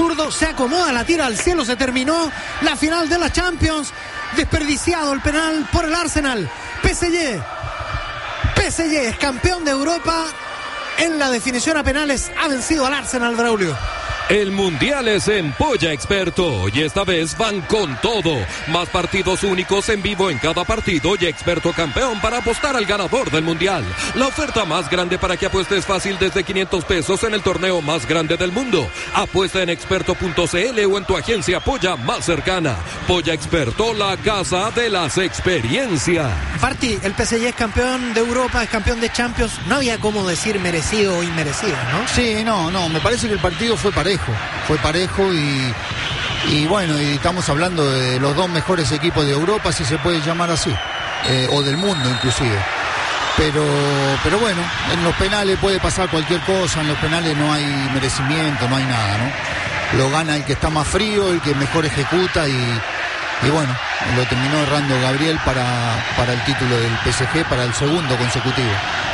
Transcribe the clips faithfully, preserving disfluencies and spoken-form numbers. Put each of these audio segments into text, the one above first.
zurdo, se acomoda, la tira al cielo, se terminó la final de la Champions. Desperdiciado el penal por el Arsenal. P S G. P S G es campeón de Europa. En la definición a penales ha vencido al Arsenal, Braulio. El Mundial es en Polla Experto y esta vez van con todo. Más partidos únicos en vivo en cada partido y Experto campeón para apostar al ganador del Mundial. La oferta más grande para que apuestes fácil desde quinientos pesos en el torneo más grande del mundo. Apuesta en experto punto c l o en tu agencia Polla más cercana. Polla Experto, la casa de las experiencias. Parti, el P S G es campeón de Europa, es campeón de Champions. No había cómo decir merecido o inmerecido, ¿no? Sí, no, no, me parece que el partido fue parejo. Fue parejo y, y bueno, y estamos hablando de los dos mejores equipos de Europa, si se puede llamar así, eh, o del mundo inclusive. Pero, pero bueno, en los penales puede pasar cualquier cosa, en los penales no hay merecimiento, no hay nada, ¿no? Lo gana el que está más frío, el que mejor ejecuta y, y bueno, lo terminó errando Gabriel para, para el título del P S G, para el segundo consecutivo.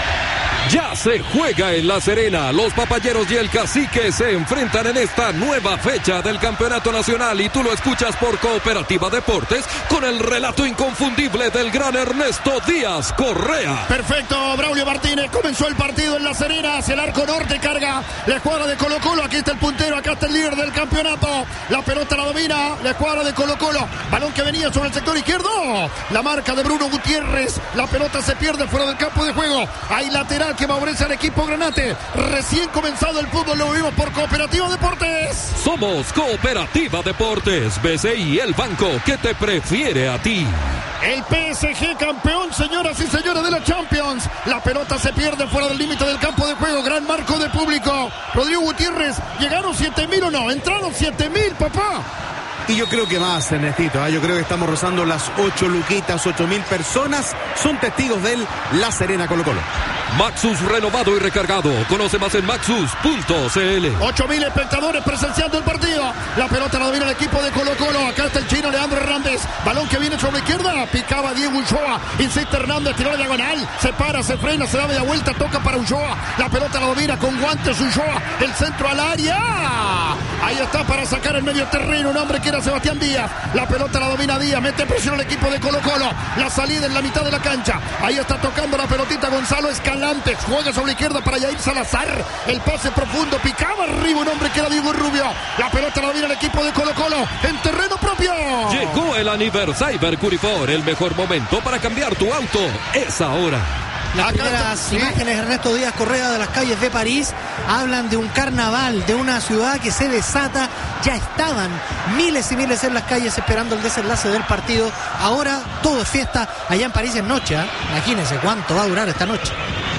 Ya se juega en La Serena. Los Papayeros y el Cacique se enfrentan en esta nueva fecha del Campeonato Nacional y tú lo escuchas por Cooperativa Deportes con el relato inconfundible del gran Ernesto Díaz Correa. Perfecto, Braulio Martínez. Comenzó el partido en La Serena, hacia el arco norte, carga la escuadra de Colo Colo. Aquí está el puntero, acá está el líder del campeonato. La pelota la domina la escuadra de Colo Colo. Balón que venía sobre el sector izquierdo. La marca de Bruno Gutiérrez. La pelota se pierde fuera del campo de juego. Hay lateral que favorece al equipo Granate. Recién comenzado el fútbol, lo vimos por Cooperativa Deportes. Somos Cooperativa Deportes, B C I, el banco que te prefiere a ti. El P S G campeón, señoras y señores de la Champions. La pelota se pierde fuera del límite del campo de juego. Gran marco de público. Rodrigo Gutiérrez, ¿llegaron siete mil o no? ¿Entraron siete mil, papá? Y yo creo que más, Ernestito, ¿eh? Yo creo que estamos rozando las ocho luquitas, ocho mil personas son testigos del La Serena Colo Colo. Maxus renovado y recargado. Conoce más en maxus punto c l. ocho mil espectadores presenciando el partido. La pelota la domina el equipo de Colo Colo. Acá está el chino Leandro Hernández. Balón que viene sobre la izquierda. Picaba Diego Ulloa. Insiste Hernández, tiró la diagonal. Se para, se frena, se da media vuelta. Toca para Ulloa. La pelota la domina con guantes Ulloa. El centro al área. Ahí está para sacar el medio terreno. Un hombre que era Sebastián Díaz. La pelota la domina Díaz. Mete presión al equipo de Colo Colo. La salida en la mitad de la cancha. Ahí está tocando la pelotita Gonzalo Escalante. Juega sobre la izquierda para Yair Salazar. El pase profundo. Picaba arriba un hombre que era Diego Rubio. La pelota la domina el equipo de Colo Colo en terreno propio. Llegó el aniversario Curifor. El mejor momento para cambiar tu auto es ahora. Las primeras imágenes, Ernesto Díaz Correa, de las calles de París hablan de un carnaval, de una ciudad que se desata. Ya estaban miles y miles en las calles esperando el desenlace del partido. Ahora todo es fiesta. Allá en París es noche, ¿eh? Imagínense cuánto va a durar esta noche.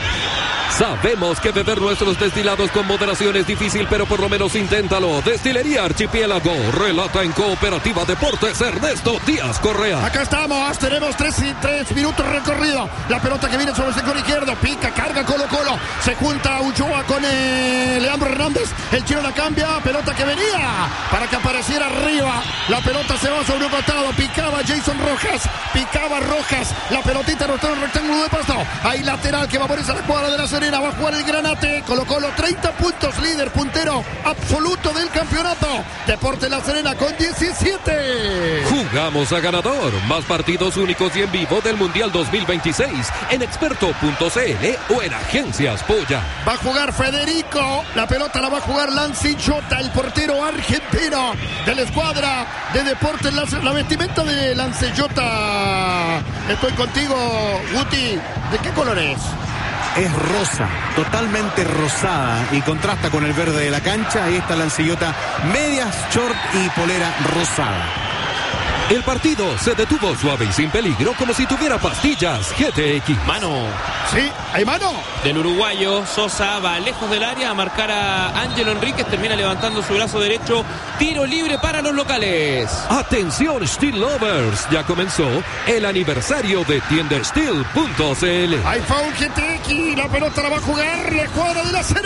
Sabemos que beber nuestros destilados con moderación es difícil, pero por lo menos inténtalo. Destilería Archipiélago, relata en Cooperativa Deportes Ernesto Díaz Correa. Acá estamos, tenemos tres, tres minutos recorrido. La pelota que viene sobre el sector izquierdo, pica, carga Colo Colo. Se junta Ulloa con eh, Leandro Hernández. El chino la cambia, pelota que venía para que apareciera arriba. La pelota se va sobre un costado, picaba Jason Rojas, picaba Rojas. La pelotita no está en el rectángulo de pasto. Hay lateral que va por esa cuadra de la Serena. Va a jugar el Granate. Colo Colo treinta puntos, líder, puntero absoluto del campeonato. Deportes La Serena con diecisiete. Jugamos a ganador. Más partidos únicos y en vivo del Mundial dos mil veintiséis en experto punto c l o en Agencias Polla. Va a jugar Federico. La pelota la va a jugar Lancillota, el portero argentino de la escuadra de Deportes La Serena. La vestimenta de Lancillota. Estoy contigo, Guti. ¿De qué color es? Es rosa, totalmente rosada y contrasta con el verde de la cancha. Ahí está Lancillota, medias, short y polera rosada. El partido se detuvo suave y sin peligro, como si tuviera pastillas G T X. Mano. Sí, hay mano. Del uruguayo, Sosa va lejos del área a marcar a Ángelo Enríquez, termina levantando su brazo derecho. Tiro libre para los locales. Atención Steel Lovers, ya comenzó el aniversario de tienda steel punto c l. Hay foul G T X, la pelota la va a jugar la escuadra de La Serena.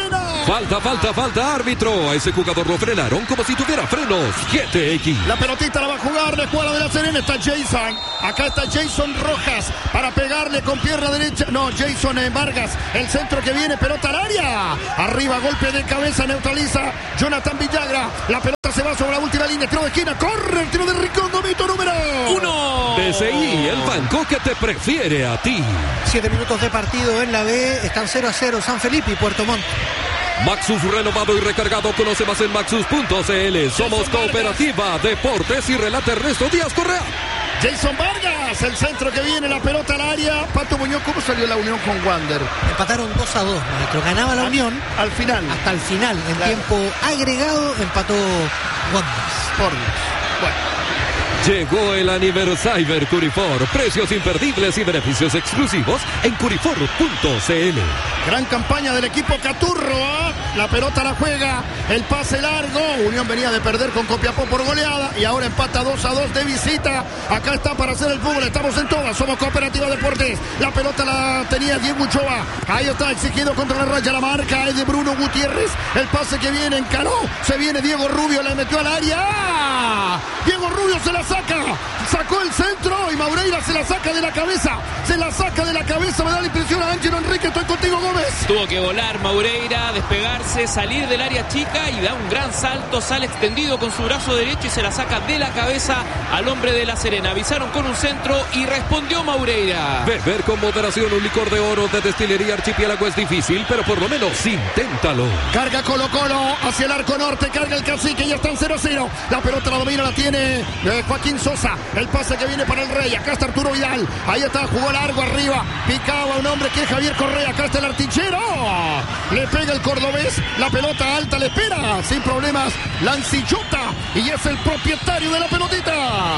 Falta, falta, falta, árbitro. A ese jugador lo frenaron como si tuviera frenos. G T X. La pelotita la va a jugar la escuadra de la Serena. Está Jason. Acá está Jason Rojas para pegarle con pierna derecha. No, Jason Vargas. El centro que viene, pelota al área. Arriba, golpe de cabeza, neutraliza Jonathan Villagra. La pelota se va sobre la última línea. Tiro de esquina, corre el tiro de Rincón. Gomito número uno. B C I, el banco que te prefiere a ti. Siete minutos de partido en la B. Están cero a cero San Felipe y Puerto Montt. Maxus renovado y recargado. Conoce más en maxus punto c l. Somos Cooperativa Deportes y relata Ernesto Díaz Correa. Jason Vargas, el centro que viene, la pelota al área. Pato Muñoz, ¿cómo salió la unión con Wander? Empataron dos a dos, maestro. Ganaba la Unión. Al final. Hasta el final. En Claro. tiempo agregado, empató Wanderers. Por Dios. Bueno. Llegó el aniversario Curifor. Precios imperdibles y beneficios exclusivos en curifor punto c l. Gran campaña del equipo Caturro. ¿eh? La pelota la juega. El pase largo. Unión venía de perder con Copiapó por goleada. Y ahora empata dos a dos de visita. Acá está para hacer el fútbol. Estamos en todas. Somos Cooperativa Deportes. La pelota la tenía Diego Uchoa. Ahí está exigido contra la raya. La marca es de Bruno Gutiérrez. El pase que viene encaró. Se viene Diego Rubio. Le metió al área. Diego Rubio se la saca. Sacó el centro y Maureira se la saca de la cabeza. Se la saca de la cabeza. Me da la impresión a Ángelo Enrique. Estoy contigo, Gómez. Tuvo que volar Maureira, despegarse, salir del área chica y da un gran salto. Sale extendido con su brazo derecho y se la saca de la cabeza al hombre de la Serena. Avisaron con un centro y respondió Maureira. Beber con moderación un licor de oro de Destilería Archipiélago es difícil, pero por lo menos inténtalo. Carga Colo Colo hacia el arco norte. Carga el Cacique. Ya están cero a cero. La pelota la domina, la tiene eh, Joaquín Sosa. El pase que viene para el Rey. Acá está Arturo Vidal. Ahí está, jugó largo arriba. Picaba un hombre que es Javier Correa. Acá está el artillero. Le pega el cordobés. La pelota alta le espera. Sin problemas. Lancillota. Y es el propietario de la pelotita.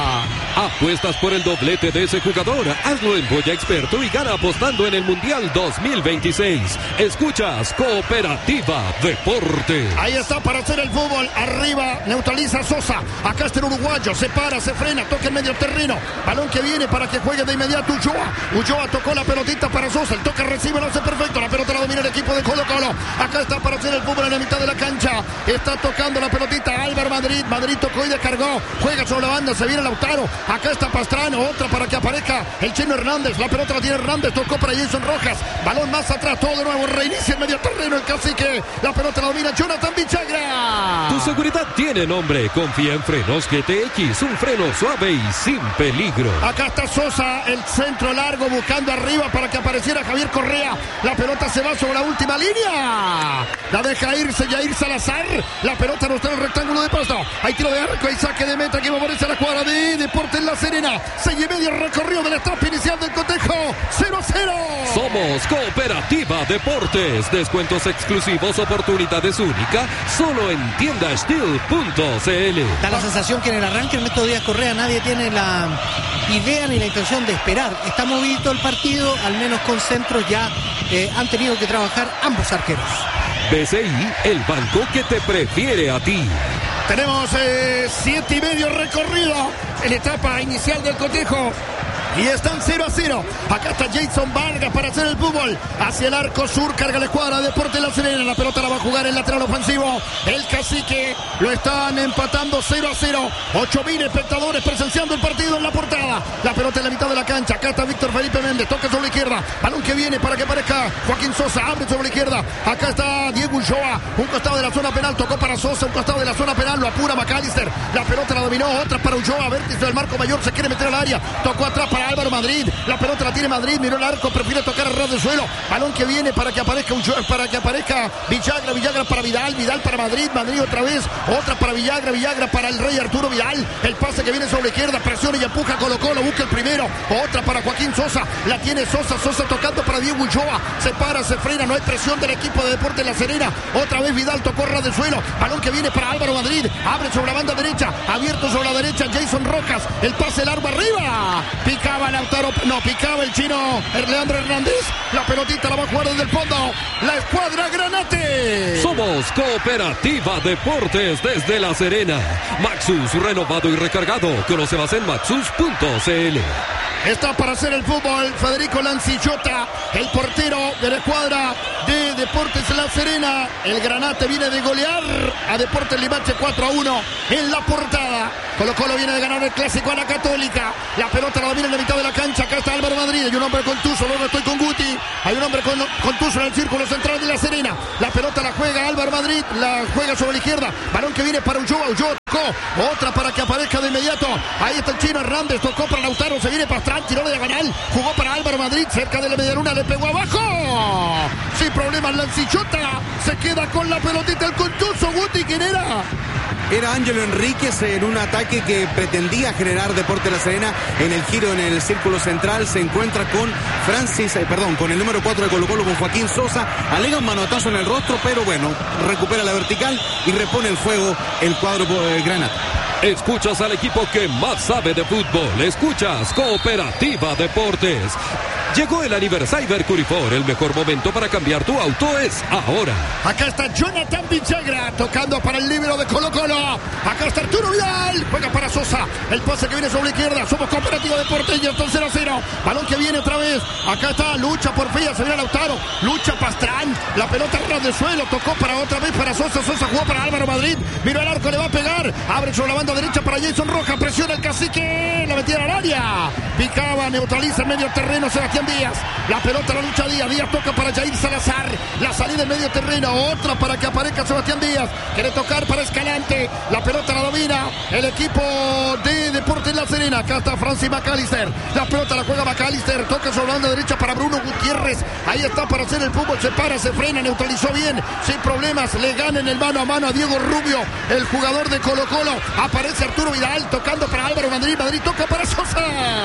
Apuestas por el doblete de ese jugador. Hazlo en Boya Experto y gana apostando en el Mundial dos mil veintiséis. Escuchas Cooperativa Deportes. Ahí está para hacer el fútbol. Arriba neutraliza Sosa. Acá está el uruguayo. Se para, se frena. Toca en medio terreno. Balón que viene para que juegue de inmediato Ulloa. Ulloa tocó la pelotita para Sosa. El toque recibe, lo hace perfecto. La pelota la domina el equipo de Colo Colo. Acá está para hacer el fútbol en la mitad de la cancha. Está tocando la pelotita Álvaro Madrid. Madrid tocó y descargó. Juega sobre la banda. Se viene Lautaro. Acá está Pastrano. Otra para que aparezca el Chino Hernández. La pelota la tiene Hernández. Tocó para Jason Rojas. Balón más atrás. Todo de nuevo. Reinicia en medio terreno el Cacique. La pelota la domina Jonathan Villagra. Tu seguridad tiene nombre. Confía en Frenos G T X. Un freno suave y sin peligro. Acá está Sosa. El centro largo buscando arriba para que apareciera Javier Correa. La pelota se va sobre la última línea. La deja irse Yair Salazar. La pelota no está en el rectángulo de pasto. Hay tiro de arco y saque de meta que favorece a la cuadra de Deportes La Serena. Seis y medio recorrido del etapa inicial del cotejo. cero a cero. Somos Cooperativa Deportes. Descuentos exclusivos, oportunidades únicas. Solo en tienda steel punto c l. Da la sensación que en el arranque Ernesto Díaz Correa nadie tiene la idea ni la intención de esperar. Está movido el partido, al menos con centros ya eh, han tenido que trabajar ambos arqueros. B C I, el banco que te prefiere a ti. Tenemos eh, siete y medio recorrido en la etapa inicial del cotejo. Y están cero a cero. Acá está Jason Vargas para hacer el fútbol. Hacia el arco sur, carga la escuadra Deportes La Serena. La pelota la va a jugar el lateral ofensivo. El Cacique lo están empatando cero a cero. ocho mil espectadores presenciando el partido en la portada. La pelota en la mitad de la cancha. Acá está Víctor Felipe Méndez. Toca sobre la izquierda. Balón que viene para que aparezca Joaquín Sosa. Abre sobre la izquierda. Acá está Diego Ulloa. Un costado de la zona penal. Tocó para Sosa. Un costado de la zona penal. Lo apura McAllister. La pelota la dominó. Otra para Ulloa. Vértice del marco mayor. Se quiere meter al área. Tocó atrás para Álvaro Madrid. La pelota la tiene Madrid. Miró el arco. Prefiere tocar a ras del suelo. Balón que viene para que aparezca Ulloa, para que aparezca Villagra. Villagra para Vidal. Vidal para Madrid. Madrid otra vez. Otra para Villagra. Villagra para el Rey Arturo Vidal. El pase que viene sobre la izquierda. Presiona y empuja Colo Colo. Busca el primero. Otra para Joaquín Sosa. La tiene Sosa. Sosa tocando para Diego Ulloa. Se para, se frena. No hay presión del equipo de Deportes La Serena. Otra vez Vidal tocó a ras del suelo. Balón que viene para Álvaro Madrid. Abre sobre la banda derecha. Abierto sobre la derecha Jason Rojas. El pase largo arriba. Picaba Lautaro. No, picaba el chino Leandro Hernández. La pelotita la va a jugar desde el fondo. La escuadra Granate. Somos Cooperativa Deportes desde La Serena. Maxus renovado y recargado. Conoce más en maxus punto c l. Está para hacer el fútbol Federico Lancillota, el portero de la escuadra de Deportes La Serena. El Granate viene de golear a Deportes Limache cuatro a uno en la portada. Colo Colo viene de ganar el clásico a la Católica. La pelota la domina en la mitad de la cancha. Acá está Álvaro Madrid. Hay un hombre contuso. Luego estoy con Guti. Hay un hombre con, contuso en el círculo central de La Serena. La pelota la juega Álvaro Madrid. La juega sobre la izquierda. Balón que viene para Ulloa. Ulloa tocó. Otra para que aparezca de inmediato. Ahí está el chino Hernández. Tocó para Lautaro. Se viene Pastrán. Tiró de diagonal. Jugó para Álvaro Madrid. Cerca de la medialuna. Le pegó abajo. Sin problemas Lancillota. Se queda con la pelotita el contuso. Guti, ¿quién era? Era Ángelo Enríquez en un ataque que pretendía generar Deportes La Serena. En el giro en el círculo central se encuentra con Francis, eh, perdón, con el número cuatro de Colo Colo, con Joaquín Sosa. Alega un manotazo en el rostro, pero bueno, recupera la vertical y repone el juego el cuadro eh, Granate. Escuchas al equipo que más sabe de fútbol. Escuchas Cooperativa Deportes. Llegó el aniversario Curifor. El mejor momento para cambiar tu auto es ahora. Acá está Jonathan Villagra tocando para el líbero de Colo Colo. Acá está Arturo Vidal. Juega para Sosa. El pase que viene sobre la izquierda. Somos Cooperativa Deportes y entonces cero a cero. Balón que viene otra vez. Acá está Lucha por Fía. Se viene Lautaro. Lucha Pastrán. La pelota ras de suelo. Tocó para otra vez para Sosa. Sosa jugó para Álvaro Madrid. Miró el arco. Le va a pegar. Abre sobre la banda derecha para Jason Rojas. Presiona el cacique. La metida al área. Picaba. Neutraliza el medio terreno. Sebastián Díaz. La pelota la lucha Díaz. Díaz toca para Jair Salazar. La salida en medio terreno. Otra para que aparezca Sebastián Díaz. Quiere tocar para Escalante. La pelota la domina el equipo de Deportes La Serena. Acá está Francis McAllister. La pelota la juega McAllister. Toca sobre la banda derecha para Bruno Gutiérrez. Ahí está para hacer el fútbol. Se para, se frena, neutralizó bien. Sin problemas. Le gana en el mano a mano a Diego Rubio, el jugador de Colo Colo. Aparece Arturo Vidal tocando para Álvaro Madrid. Madrid toca para Sosa.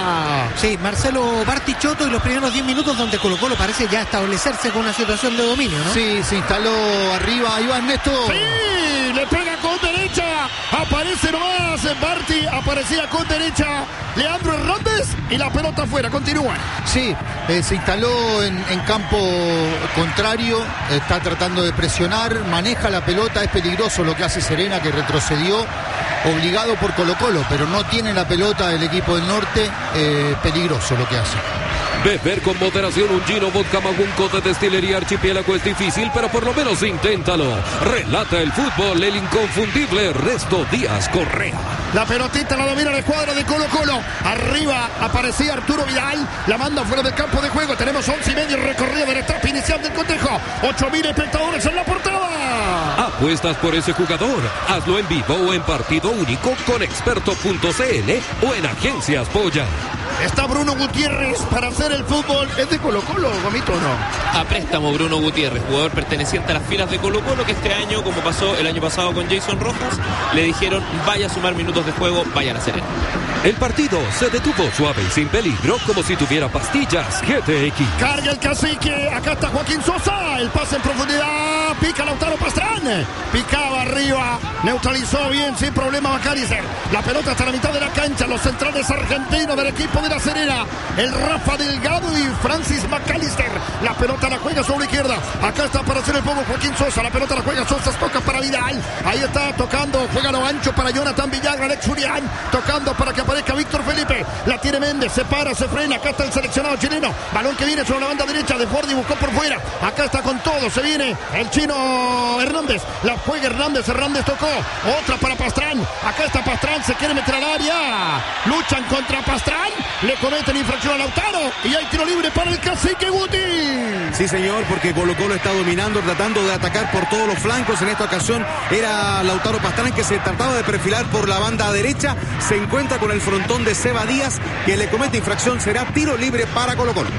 Sí, Marcelo Bartichotto y los primeros diez minutos donde Colo Colo parece ya establecerse con una situación de dominio, ¿no? Sí, se instaló arriba. Ahí va Ernesto. Sí, le pega con derecha. Aparece nomás Barti. Aparecía con derecha Leandro Hernández y la pelota afuera. Continúa. Sí, eh, se instaló en, en campo contrario. Está tratando de presionar. Maneja la pelota. Es peligroso lo que hace Serena, que retrocedió obligado por Colo Colo, pero no tiene la pelota el equipo del norte. Eh, peligroso lo que hace. Beber con moderación un gino vodka magunco de destilería Archipiélago es difícil, pero por lo menos inténtalo. Relata el fútbol el inconfundible Ernesto Díaz Correa. La pelotita la domina la escuadra de Colo Colo. Arriba aparecía Arturo Vidal. La manda fuera del campo de juego. Tenemos once y medio recorrido de la etapa inicial del cotejo. ocho mil espectadores en la portada. ¿Apuestas por ese jugador? Hazlo en vivo o en partido único con experto punto c l o en Agencias Polla. Está Bruno Gutiérrez para hacer el fútbol. ¿Es de Colo Colo, Gomito, o no? A préstamo Bruno Gutiérrez, jugador perteneciente a las filas de Colo Colo, que este año, como pasó el año pasado con Jason Rojas, le dijeron vaya a sumar minutos de juego, vaya a la Serena. El partido se detuvo suave y sin peligro, como si tuviera pastillas G T X. Carga el cacique. Acá está Joaquín Sosa. El pase en profundidad. Pica Lautaro Pastrán. Picaba arriba. Neutralizó bien, sin problema McAllister. La pelota hasta la mitad de la cancha. Los centrales argentinos del equipo de La Serena. El Rafa Delgado y Francis McAllister. La pelota la juega sobre la izquierda. Acá está para hacer el juego Joaquín Sosa. La pelota la juega Sosa. Toca para Vidal. Ahí está tocando. Juega lo ancho para Jonathan Villagra. Alex Urián. Tocando para que aparezca Víctor Felipe. La tiene Méndez. Se para, se frena. Acá está el seleccionado chileno. Balón que viene sobre la banda derecha de Fordi. Buscó por fuera. Acá está con todo. Se viene el chino Hernández. La juega Hernández. Hernández tocó. Otra para Pastrán. Acá está Pastrán. Se quiere meter al área. Luchan contra Pastrán. Le cometen infracción a Lautaro. Y hay tiro libre para el cacique Guti. Sí, señor, porque Colo Colo está dominando, tratando de atacar por todos los flancos. En esta ocasión era Lautaro Pastrán, que se trataba de perfilar por la banda derecha. Se encuentra con el frontón de Seba Díaz, que le comete infracción. Será tiro libre para Colo Colo.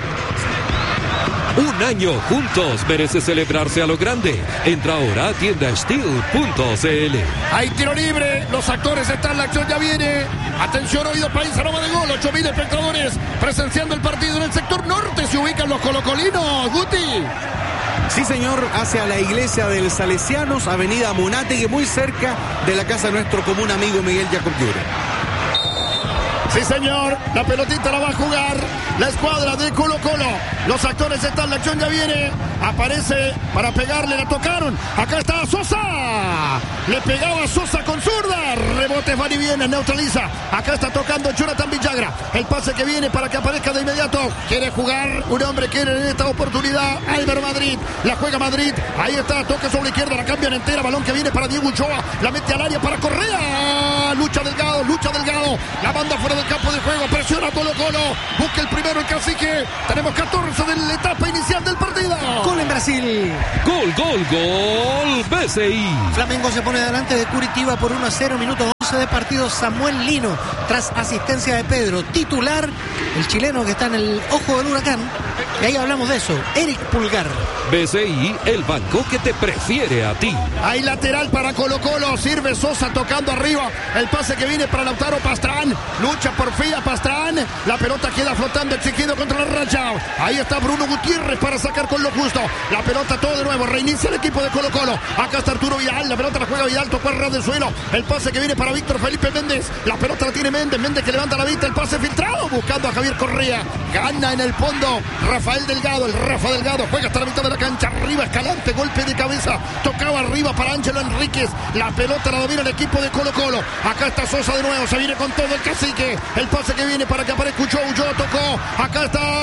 Un año juntos merece celebrarse a lo grande. Entra ahora a tienda steel punto c l. Hay tiro libre. Los actores están. La acción ya viene. Atención, oído país, aroma de gol. ocho mil espectadores presenciando el partido en el sector norte. Se ubican los colocolinos. Guti. Sí, señor, hacia la iglesia del Salesianos, avenida Munategui, muy cerca de la casa de nuestro común amigo Miguel Jacob Llure. Sí, señor, la pelotita la va a jugar la escuadra de Colo Colo. Los actores están, la acción ya viene. Aparece para pegarle, la tocaron. Acá está Sosa. Le pegaba Sosa con zurda. Rebotó remates van y vienen, neutraliza. Acá está tocando Jonathan Villagra. El pase que viene para que aparezca de inmediato. Quiere jugar un hombre que en esta oportunidad. Albert Madrid. La juega Madrid. Ahí está, toca sobre la izquierda, la cambian entera. Balón que viene para Diego Ochoa. La mete al área para Correa. Lucha Delgado, lucha Delgado. La banda fuera del campo de juego. Presiona Colo Colo. Busca el primero el Cacique. Tenemos catorce de la etapa inicial del partido. Gol en Brasil. Gol, gol, gol. B C I. Flamengo se pone delante de Curitiba por uno a cero, minuto once de partido. Samuel Lino, tras asistencia de Pedro, titular, el chileno que está en el ojo del huracán. Y ahí hablamos de eso, Eric Pulgar. B C I, el banco que te prefiere a ti. Hay lateral para Colo Colo, sirve Sosa tocando arriba, el pase que viene para Lautaro Pastrán, lucha por Fía Pastrán, la pelota queda flotando, exigido contra la racha. Ahí está Bruno Gutiérrez para sacar con lo justo, la pelota todo de nuevo, reinicia el equipo de Colo Colo. Acá está Arturo Vidal, la pelota la juega Vidal, tocó el ras del suelo, el pase que viene para Víctor Felipe Méndez, la pelota la tiene Méndez, Méndez que levanta la vista, el pase filtrado, buscando a Javier Correa, gana en el fondo Rafael Delgado, el Rafa Delgado juega hasta la mitad de la cancha, arriba Escalante, golpe de cabeza, tocaba arriba para Ángelo Enríquez, la pelota la domina el equipo de Colo Colo. Acá está Sosa de nuevo, se viene con todo el Cacique, el pase que viene para que aparezca Ulloa, Ulloa tocó, acá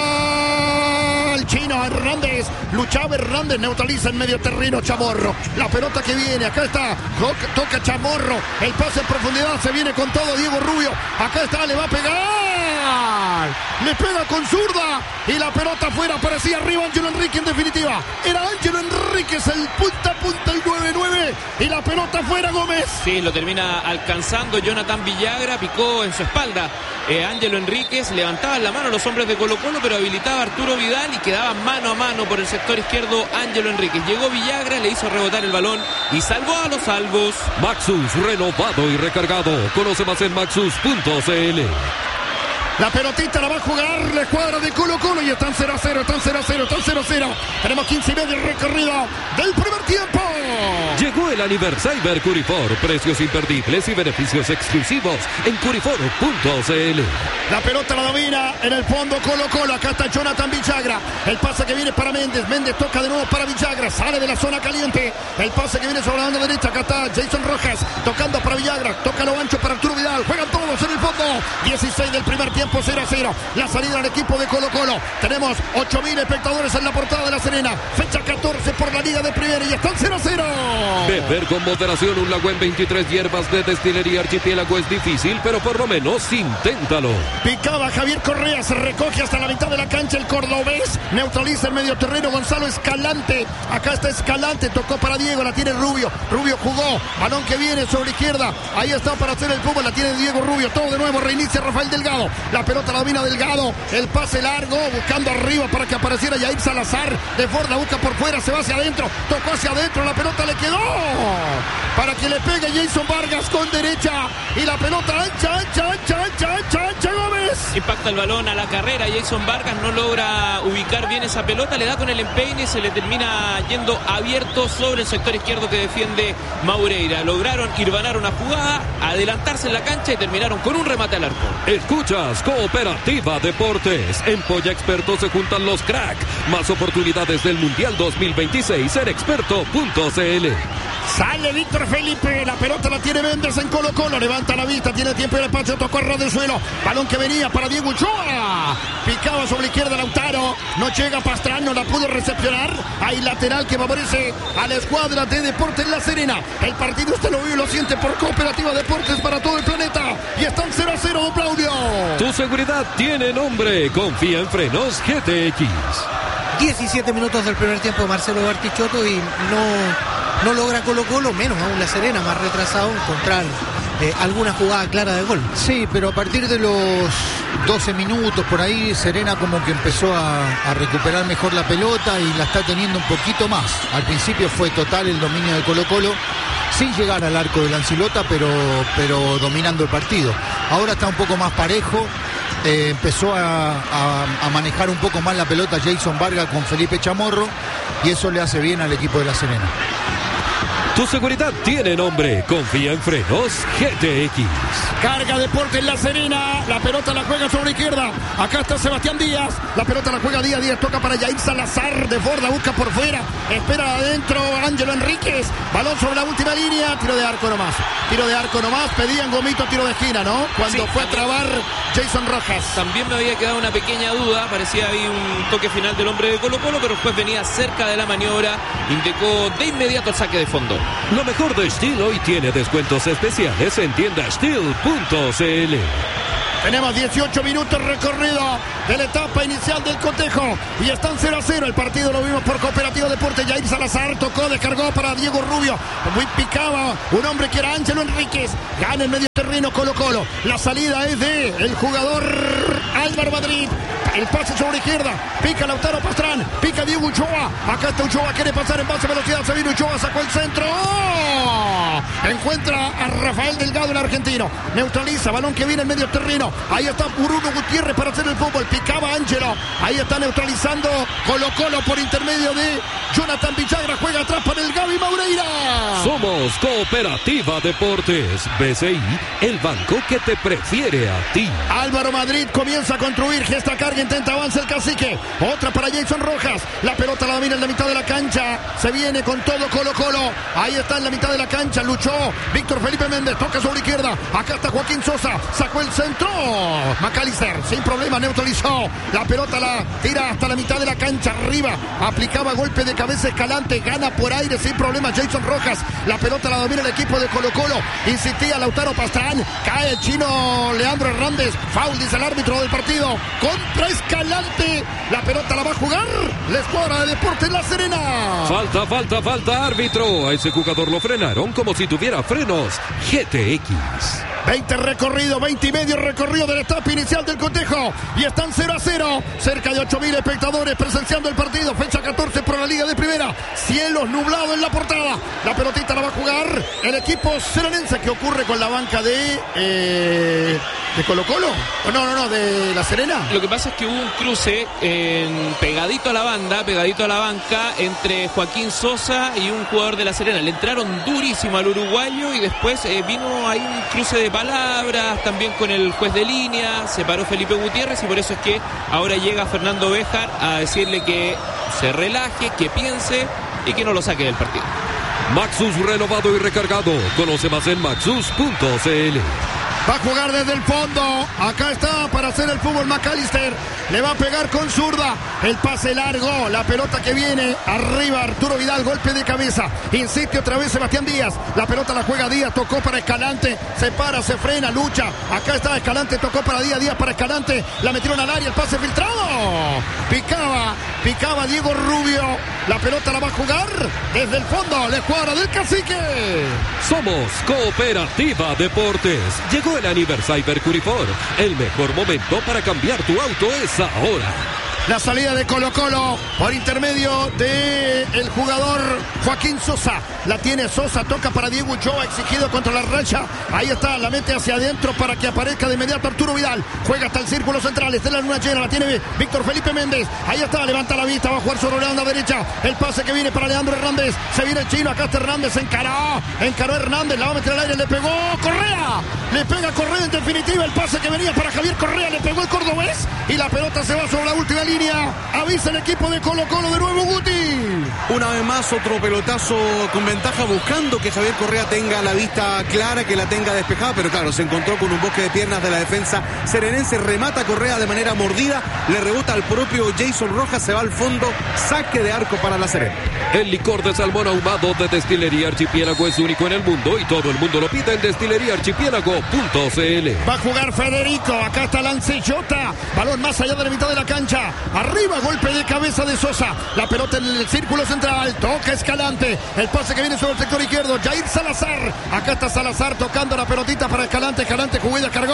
está el chino Hernández, luchaba Hernández, neutraliza en medio terreno Chamorro, la pelota que viene, acá está, toca, toca Chamorro, el pase en profundidad, se viene con todo Diego Rubio, acá está, le va a pegar, le pega con zurda y la pelota afuera, parecía arriba Ángelo Enríquez en definitiva, era Ángelo Enríquez el punta a punta, el nueve nueve y la pelota afuera Gómez. Sí, lo termina alcanzando Jonathan Villagra, picó en su espalda eh, Ángelo Enríquez, levantaban la mano los hombres de Colo Colo, pero habilitaba a Arturo Vidal y quedaba mano a mano por el sector izquierdo Ángelo Enríquez. Llegó Villagra, le hizo rebotar el balón y salvó a los salvos. Maxus, renovado y recargado. Conoce más en maxus punto c l. La pelotita la va a jugar la escuadra de Colo Colo y están cero a cero, están cero a cero, están cero a cero. Tenemos quince y medio recorrido del primer tiempo. Llegó el aniversario Curifor, precios imperdibles y beneficios exclusivos en curifor punto c l. La pelota la domina en el fondo Colo Colo, acá está Jonathan Villagra, el pase que viene para Méndez, Méndez toca de nuevo para Villagra, sale de la zona caliente, el pase que viene sobre la banda derecha, acá está Jason Rojas, tocando para Villagra, toca lo ancho para Arturo Vidal, juegan todos en el fondo, dieciséis del primer tiempo, cero a cero, la salida del equipo de Colo Colo, tenemos ocho mil espectadores en la portada de La Serena, fecha catorce por la Liga de Primera y están cero a cero. Beber con moderación un Lagüen veintitrés hierbas de destilería Archipiélago es difícil, pero por lo menos inténtalo. Picaba Javier Correa, se recoge hasta la mitad de la cancha el cordobés, neutraliza el medio terreno Gonzalo Escalante, acá está Escalante, tocó para Diego, la tiene Rubio, Rubio jugó, balón que viene sobre izquierda, ahí está para hacer el Puma, la tiene Diego Rubio, todo de nuevo, reinicia Rafael Delgado, la pelota la domina Delgado, el pase largo, buscando arriba para que apareciera Yair Salazar, de Forda busca por fuera, se va hacia adentro, tocó hacia adentro, la pelota le quedó, para que le pegue Jason Vargas con derecha, y la pelota ancha, ancha, ancha, ancha, ancha, ancha, Gómez. Impacta el balón a la carrera, Jason Vargas no logra ubicar bien esa pelota, le da con el empeine, se le termina yendo abierto sobre el sector izquierdo que defiende Maureira. Lograron irvanar una jugada, adelantarse en la cancha y terminaron con un remate al arco. Escuchas Cooperativa Deportes. En Polla Experto se juntan los crack. Más oportunidades del Mundial dos mil veintiséis en experto punto c l. Sale Víctor Felipe, la pelota la tiene Méndez en Colo Colo, levanta la vista, tiene tiempo de espacio, tocó el ras del suelo, balón que venía para Diego Ochoa, picaba sobre la izquierda Lautaro, no llega Pastrán, no la pudo recepcionar, hay lateral que favorece a la escuadra de Deportes La Serena, el partido usted lo vive y lo siente por Cooperativa Deportes para todo el planeta, y están cero a cero, don Claudio. Tu seguridad tiene nombre, confía en Frenos G T X. diecisiete minutos del primer tiempo, Marcelo Bartichotto, y no... No logra Colo Colo, menos aún La Serena, más retrasado, encontrar eh, alguna jugada clara de gol. Sí, pero a partir de los doce minutos por ahí, Serena como que empezó a, a recuperar mejor la pelota y la está teniendo un poquito más. Al principio fue total el dominio de Colo Colo, sin llegar al arco de Lancilota, pero, pero dominando el partido. Ahora está un poco más parejo. Eh, empezó a, a, a manejar un poco más la pelota Jason Vargas con Felipe Chamorro y eso le hace bien al equipo de La Serena. Tu seguridad tiene nombre. Confía en Frenos G T X. Carga Deportes La Serena. La pelota la juega sobre izquierda. Acá está Sebastián Díaz. La pelota la juega Díaz. Díaz toca para Jair Salazar. Desborda, busca por fuera. Espera adentro Ángelo Enríquez. Balón sobre la última línea. Tiro de arco nomás. Tiro de arco nomás. Pedían Gomito tiro de esquina, ¿no? Cuando Sí, fue a también. trabar Jason Rojas. También me había quedado una pequeña duda, parecía ahí un toque final del hombre de Colo Colo, pero después venía cerca de la maniobra, indicó de inmediato el saque de fondo. Lo mejor de Steel hoy tiene descuentos especiales en tienda steel punto c l. Tenemos dieciocho minutos recorrido de la etapa inicial del cotejo y están cero a cero. El partido lo vimos por Cooperativa Deportes. Jair Salazar tocó, descargó para Diego Rubio. Muy picaba un hombre que era Ángelo Enríquez. Gana el medio terreno Colo Colo. La salida es de el jugador Álvaro Madrid. El pase sobre izquierda. Pica Lautaro Pastrán. Pica Diego Uchoa. Acá está Uchoa. Quiere pasar en base a velocidad. Se vino Uchoa. Sacó el centro. ¡Oh! Encuentra a Rafael Delgado, el argentino. Neutraliza. Balón que viene en medio terreno. Ahí está Bruno Gutiérrez para hacer el fútbol. Picaba Ángelo. Ahí está neutralizando Colo Colo por intermedio de Jonathan Villagra. Juega atrás para el Gaby Maureira. Somos Cooperativa Deportes. B C I, el banco que te prefiere a ti. Álvaro Madrid comienza a construir. Gesta carga, intenta avanza el cacique. Otra para Jason Rojas. La pelota la domina en la mitad de la cancha. Se viene con todo Colo Colo. Ahí está en la mitad de la cancha. Luchó Víctor Felipe Méndez. Toca sobre izquierda. Acá está Joaquín Sosa. Sacó el centro. McAllister sin problema neutralizó. La pelota la tira hasta la mitad de la cancha. Arriba. Aplicaba golpe de cabeza Escalante. Gana por aire sin problema Jason Rojas. La pelota la domina el equipo de Colo Colo. Insistía Lautaro Pastrán. Cae el chino Leandro Hernández. Foul, dice el árbitro del partido. Contra Escalante. La pelota la va a jugar la escuadra de Deportes La Serena. Falta, falta, falta, árbitro. A ese jugador lo frenaron como si tuviera frenos G T X. veinte recorrido, veinte y medio recorrido de la etapa inicial del cotejo. Y están cero a cero. Cerca de ocho mil espectadores presenciando el partido. Fecha catorce por la Liga de Primera. Cielos nublados en la portada. La pelotita la va a jugar el equipo serenense. ¿Qué ocurre con la banca de... Eh, ¿De Colo Colo? Oh, no, no, no, de La Serena. Lo que pasa es que hubo un cruce en, pegadito a la banda, pegadito a la banca, entre Joaquín Sosa y un jugador de La Serena. Le entraron durísimo al uruguayo y después eh, vino ahí un cruce de palabras, también con el juez de línea, se paró Felipe Gutiérrez y por eso es que ahora llega Fernando Béjar a decirle que se relaje, que piense y que no lo saque del partido. Maxus renovado y recargado. Conoce más en maxus punto c l. Va a jugar desde el fondo. Acá está para hacer el fútbol McAllister. Le va a pegar con zurda. El pase largo. La pelota que viene. Arriba Arturo Vidal. Golpe de cabeza. Insiste otra vez Sebastián Díaz. La pelota la juega Díaz. Tocó para Escalante. Se para, se frena, lucha. Acá está Escalante. Tocó para Díaz. Díaz para Escalante. La metieron al área. El pase filtrado. Picaba. Picaba Diego Rubio. La pelota la va a jugar desde el fondo. La escuadra del cacique. Somos Cooperativa Deportes. Llegó el aniversario Curifor. El mejor momento para cambiar tu auto es ahora. La salida de Colo Colo por intermedio de el jugador Joaquín Sosa. La tiene Sosa, toca para Diego Uchoa, exigido contra la raya. Ahí está, la mete hacia adentro para que aparezca de inmediato Arturo Vidal. Juega hasta el círculo central, está en la luna llena, la tiene Víctor Felipe Méndez. Ahí está, levanta la vista, va a jugar sobre la banda derecha. El pase que viene para Leandro Hernández. Se viene el chino, acá está Hernández, encaró. Encaró Hernández, la va a meter al aire, le pegó Correa. Le pega Correa en definitiva, el pase que venía para Javier Correa, le pegó el cordobés. Y la pelota se va sobre la última línea. Avisa el equipo de Colo Colo de nuevo Guti. Una vez más otro pelotazo con ventaja, buscando que Javier Correa tenga la vista clara, que la tenga despejada, pero claro, se encontró con un bosque de piernas de la defensa serenense. Remata Correa de manera mordida, le rebota al propio Jason Rojas, se va al fondo, saque de arco para La Serena. El licor de salmón ahumado de Destilería Archipiélago es único en el mundo y todo el mundo lo pide en destilería archipiélago punto c l. Va a jugar Federico, acá está Lancellota, balón más allá de la mitad de la cancha. Arriba, golpe de cabeza de Sosa. La pelota en el círculo central. Toca Escalante. El pase que viene sobre el sector izquierdo. Jair Salazar. Acá está Salazar tocando la pelotita para Escalante. Escalante jugó y cargó.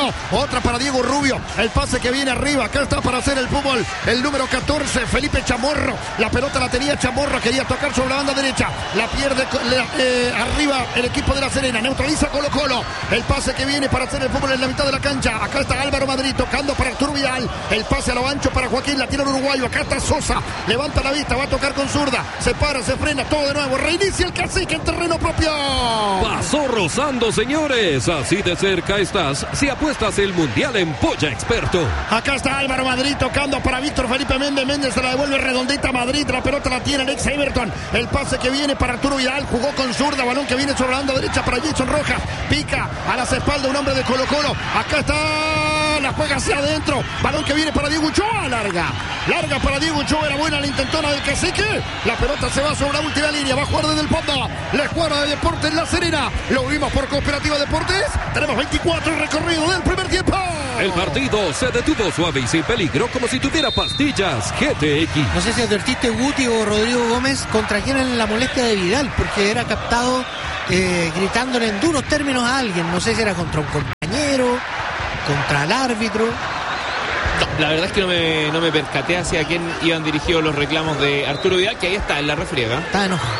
Otra para Diego Rubio. El pase que viene arriba. Acá está para hacer el fútbol. El número catorce, Felipe Chamorro. La pelota la tenía Chamorro. Quería tocar sobre la banda derecha. La pierde eh, arriba el equipo de La Serena. Neutraliza Colo Colo. El pase que viene para hacer el fútbol en la mitad de la cancha. Acá está Álvaro Madrid tocando para Arturo Vidal. El pase a lo ancho para Joaquín. La tira el uruguayo. Acá está Sosa. Levanta la vista. Va a tocar con zurda. Se para, se frena. Todo de nuevo. Reinicia el Cacique en terreno propio. Pasó rozando, señores. Así de cerca estás si apuestas el Mundial en Polla Experto. Acá está Álvaro Madrid tocando para Víctor Felipe Méndez. Méndez se la devuelve redondita a Madrid. La pelota la tiene Alex Everton. El pase que viene para Arturo Vidal. Jugó con zurda. Balón que viene sobre la banda derecha para Jason Rojas. Pica a las espaldas un hombre de Colo Colo. Acá está. La juega hacia adentro. Balón que viene para Diego Ochoa. Larga. Larga para Diego Ochoa. Era buena la intentona del Cacique. La pelota se va sobre la última línea. Va a jugar desde el fondo. La escuadra de Deportes La Serena. Lo vimos por Cooperativa Deportes. Tenemos veinticuatro recorridos del primer tiempo. El partido se detuvo suave y sin peligro, como si tuviera pastillas G T X. No sé si advertiste, Guti o Rodrigo Gómez, contra quién en la molestia de Vidal, porque era captado eh, gritándole en duros términos a alguien. No sé si era contra un compañero, contra el árbitro. No, la verdad es que no me, no me percaté hacia quién iban dirigidos los reclamos de Arturo Vidal, que ahí está en la refriega. Está enojado.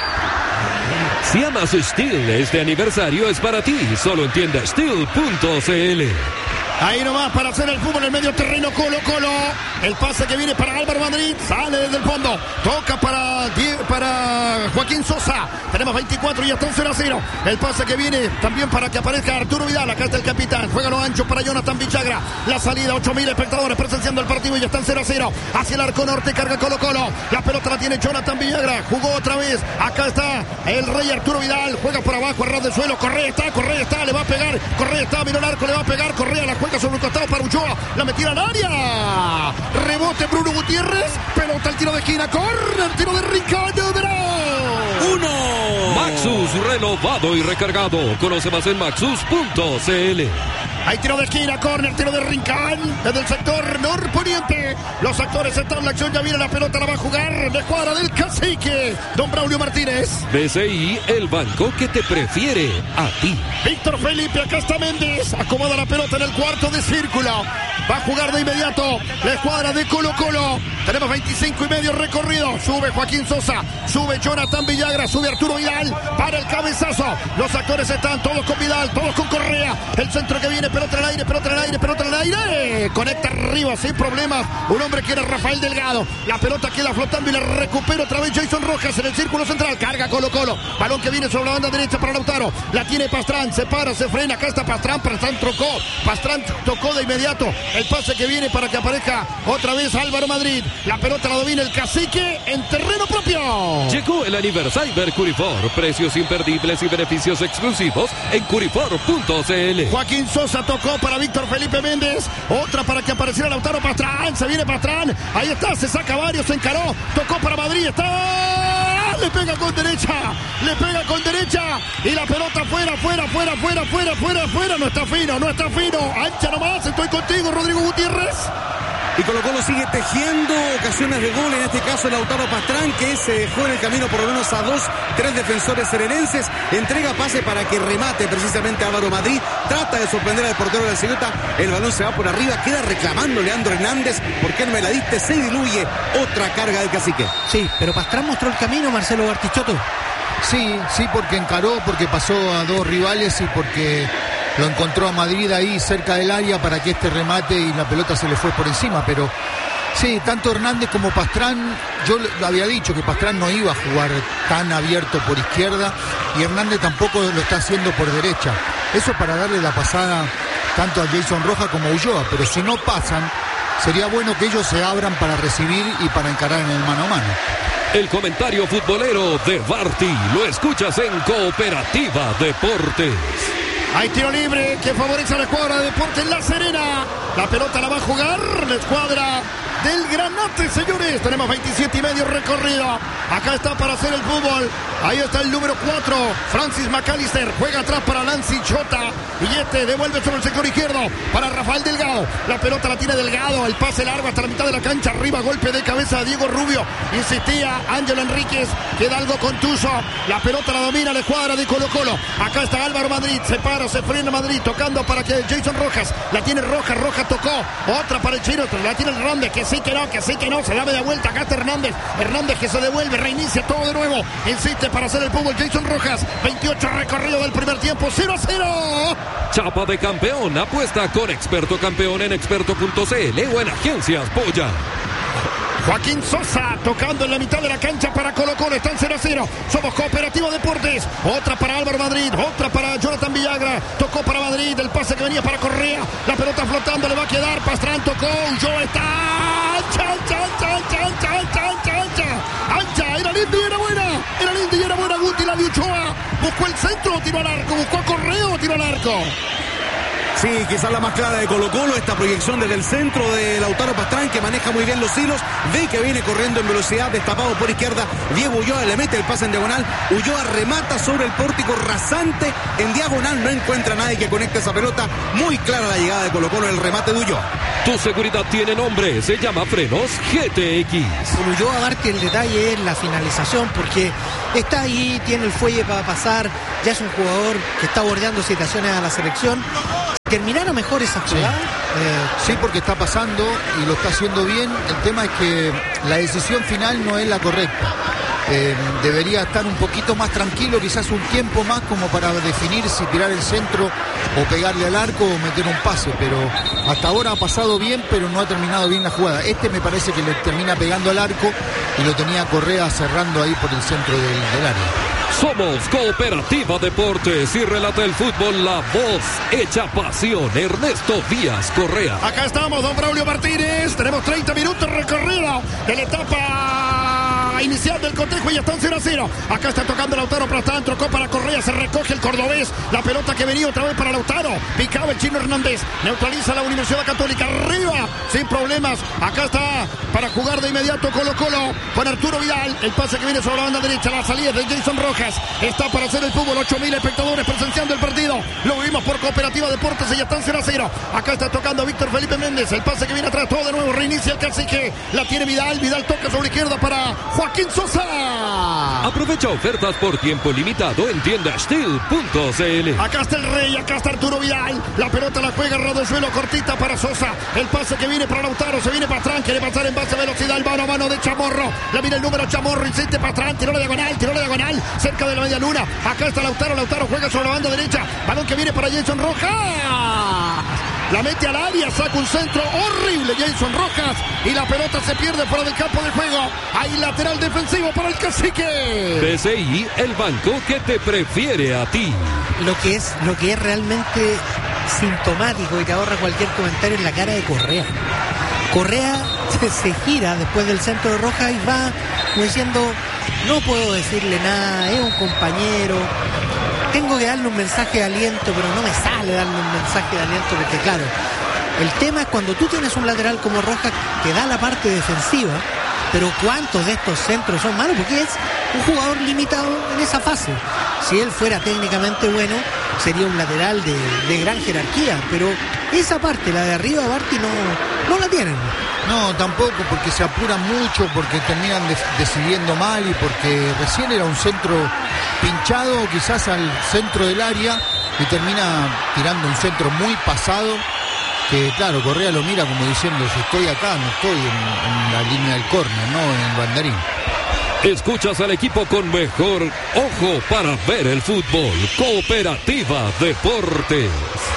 Si amas Steel, este aniversario es para ti. Solo entiende Steel punto C L. Ahí nomás para hacer el fútbol en el medio terreno Colo Colo. El pase que viene para Álvaro Madrid. Sale desde el fondo. Toca para, para Joaquín Sosa. Tenemos veinticuatro y hasta un cero a cero. El pase que viene también para que aparezca Arturo Vidal. Acá está el capitán. Juega lo ancho para Jonathan Villagra. La salida, ocho mil espectadores presenciando el partido y ya están cero a cero. Hacia el arco norte carga Colo Colo. La pelota la tiene Jonathan Villagra. Jugó otra vez. Acá está el rey Arturo Vidal. Juega por abajo, a ras del suelo. Correa está, Correa está. Le va a pegar. Correa está, miró el arco, le va a pegar. Correa la juega sobre un costado para Ochoa. La metida al área. Rebote Bruno Gutiérrez. Pelota al tiro de esquina. Corre el tiro de Rincón. Uno. Maxus renovado y recargado. Conoce más en maxus punto C L. Hay tiro de esquina, córner, tiro de Rincón desde el sector norponiente. Los actores están en la acción, ya viene la pelota, la va a jugar de escuadra del Cacique, don Braulio Martínez. B C I, el banco que te prefiere a ti. Víctor Felipe, acá está Méndez, acomoda la pelota en el cuarto de círculo. Va a jugar de inmediato la escuadra de Colo Colo. Tenemos veinticinco y medio recorrido. Sube Joaquín Sosa, sube Jonathan Villagra, sube Arturo Vidal para el cabezazo. Los actores están todos con Vidal, todos con Correa. El centro que viene, pelota en el aire, pelota en el aire, pelota en el aire. Conecta arriba sin problemas. Un hombre que era Rafael Delgado. La pelota queda flotando y la recupera otra vez Jason Rojas en el círculo central. Carga Colo Colo. Balón que viene sobre la banda derecha para Lautaro. La tiene Pastrán, se para, se frena. Acá está Pastrán, Pastrán tocó. Pastrán tocó de inmediato. El pase que viene para que aparezca otra vez Álvaro Madrid. La pelota la domina el Cacique en terreno propio. Llegó el aniversario de Curifor. Precios imperdibles y beneficios exclusivos en curifor punto C L. Joaquín Sosa tocó para Víctor Felipe Méndez. Otra para que apareciera Lautaro Pastrán. Se viene Pastrán. Ahí está, se saca varios, se encaró. Tocó para Madrid. Está. Le pega con derecha. Le pega con derecha. Y la pelota fuera, fuera, fuera, fuera, fuera, fuera, fuera. No está fino, no está fino. Ancha nomás. Estoy contigo, Rodrigo Gutiérrez. Y Colo Colo sigue tejiendo ocasiones de gol, en este caso Lautaro Pastrán, que se dejó en el camino por lo menos a dos, tres defensores serenenses. Entrega pase para que remate precisamente Álvaro Madrid. Trata de sorprender al portero de la Ceuta. El balón se va por arriba, queda reclamando Leandro Hernández. ¿Por qué no me la diste? Se diluye otra carga del Cacique. Sí, pero Pastrán mostró el camino, Marcelo Bartichotto. Sí, sí, porque encaró, porque pasó a dos rivales y porque lo encontró a Madrid ahí cerca del área para que este remate y la pelota se le fue por encima. Pero sí, tanto Hernández como Pastrán, yo lo había dicho que Pastrán no iba a jugar tan abierto por izquierda y Hernández tampoco lo está haciendo por derecha. Eso para darle la pasada tanto a Jason Rojas como a Ulloa, pero si no pasan, sería bueno que ellos se abran para recibir y para encarar en el mano a mano. El comentario futbolero de Barty lo escuchas en Cooperativa Deportes. Hay tiro libre que favorece a la escuadra de Deportes La Serena. La pelota la va a jugar la escuadra del Granate, señores. Tenemos veintisiete y medio recorrido. Acá está para hacer el fútbol. Ahí está el número cuatro, Francis McAllister. Juega atrás para Lancy Chota. Y este devuelve sobre el sector izquierdo para Rafael Delgado. La pelota la tiene Delgado. El pase largo hasta la mitad de la cancha. Arriba, golpe de cabeza de Diego Rubio. Insistía Ángelo Enríquez. Queda algo contuso. La pelota la domina la escuadra de Colo Colo. Acá está Álvaro Madrid. Se para, se frena Madrid. Tocando para que Jason Rojas. La tiene Rojas. Rojas tocó. Otra para el chino. La tiene Hernández. Que sí, que no, que sí, que no. Se da media vuelta. Acá está Hernández. Hernández que se devuelve. Reinicia todo de nuevo. Insiste para hacer el fútbol Jason Rojas. veintiocho recorrido del primer tiempo. cero a cero. Chapa de campeón. Apuesta con Experto Campeón en experto punto c l o en Agencias Polla. Joaquín Sosa tocando en la mitad de la cancha para Colo Colo. Están cero a cero. Somos Cooperativa Deportes. Otra para Álvaro Madrid. Otra para Jonathan Villagra. Tocó para Madrid. El pase que venía para Correa. La pelota flotando. Le va a quedar. Pastrán tocó. Ulloa está. Ancha, ancha, ancha, ancha, ancha, ancha, ancha, ancha. Ancha. Era linda y era buena. Era linda y era buena. Guti la dio Ulloa. Buscó el centro. Tiró al arco. Buscó a Correa o tiró al arco. Sí, quizás la más clara de Colo Colo, esta proyección desde el centro de Lautaro Pastrán, que maneja muy bien los hilos, ve que viene corriendo en velocidad, destapado por izquierda, Diego Ulloa le mete el pase en diagonal, Ulloa remata sobre el pórtico rasante, en diagonal no encuentra a nadie que conecte esa pelota, muy clara la llegada de Colo Colo, el remate de Ulloa. Tu seguridad tiene nombre, se llama Frenos G T X. Con Ulloa, Barty, el detalle es la finalización, porque está ahí, tiene el fuelle para pasar, ya es un jugador que está bordeando situaciones a la selección. ¿Terminara mejor esa jugada? Sí. Eh, sí, porque está pasando y lo está haciendo bien. El tema es que la decisión final no es la correcta. Eh, debería estar un poquito más tranquilo, quizás un tiempo más como para definir si tirar el centro o pegarle al arco o meter un pase, pero hasta ahora ha pasado bien, pero no ha terminado bien la jugada. Este me parece que le termina pegando al arco y lo tenía Correa cerrando ahí por el centro del, del área. Somos Cooperativa Deportes y relata el fútbol la voz hecha pasión, Ernesto Díaz Correa. Acá estamos, don Braulio Martínez. Tenemos treinta minutos recorrido de la etapa inicial del cotejo y ya están cero a cero. Acá está tocando Lautaro Pastrán, tocó para Correa, se recoge el cordobés. La pelota que venía otra vez para Lautaro. Picaba el chino Hernández. Neutraliza la Universidad Católica. Arriba, sin problemas. Acá está para jugar de inmediato Colo Colo con Arturo Vidal. El pase que viene sobre la banda derecha. La salida de Jason Rojas. Está para hacer el fútbol. ocho mil espectadores presenciando el partido. Lo vimos por Cooperativa Deportes y ya están cero a cero. Acá está tocando Víctor Felipe Méndez. El pase que viene atrás. Todo de nuevo. Reinicia el cacique. La tiene Vidal. Vidal toca sobre izquierda para Joaquín Sosa. Aprovecha ofertas por tiempo limitado en tienda steel punto c l. Acá está el Rey. Acá está Arturo Vidal. La pelota la juega Rodosuelo cortita para Sosa. El pase que viene para Lautaro. Se viene Pastrán. Quiere pasar en base a velocidad. El mano a mano de Chamorro. La mira el número Chamorro. Insiste Pastrán. Tiró la diagonal. Tiró la diagonal. Cerca de la media luna. Acá está Lautaro. Lautaro juega sobre la banda derecha. Balón que viene para Jason Rojas. La mete al área. Saca un centro horrible Jason Rojas. Y la pelota se pierde fuera del campo de juego. Hay lateral defensivo para el cacique. B C I, el banco que te prefiere a ti. Lo que es, lo que es realmente sintomático y que ahorra cualquier comentario en la cara de Correa. Correa se, se gira después del centro de Rojas y va diciendo: no puedo decirle nada, es un compañero, tengo que darle un mensaje de aliento, pero no me sale darle un mensaje de aliento, porque claro, el tema es cuando tú tienes un lateral como Rojas que da la parte defensiva, pero cuántos de estos centros son malos, porque es un jugador limitado en esa fase. Si él fuera técnicamente bueno, sería un lateral de, de gran jerarquía, pero esa parte, la de arriba, Barty, no, no la tienen. No, tampoco, porque se apuran mucho, porque terminan de, decidiendo mal y porque recién era un centro pinchado, quizás al centro del área, y termina tirando un centro muy pasado, que claro, Correa lo mira como diciendo: si estoy acá, no estoy en, en la línea del córner, no en el banderín. Escuchas al equipo con mejor ojo para ver el fútbol. Cooperativa Deportes.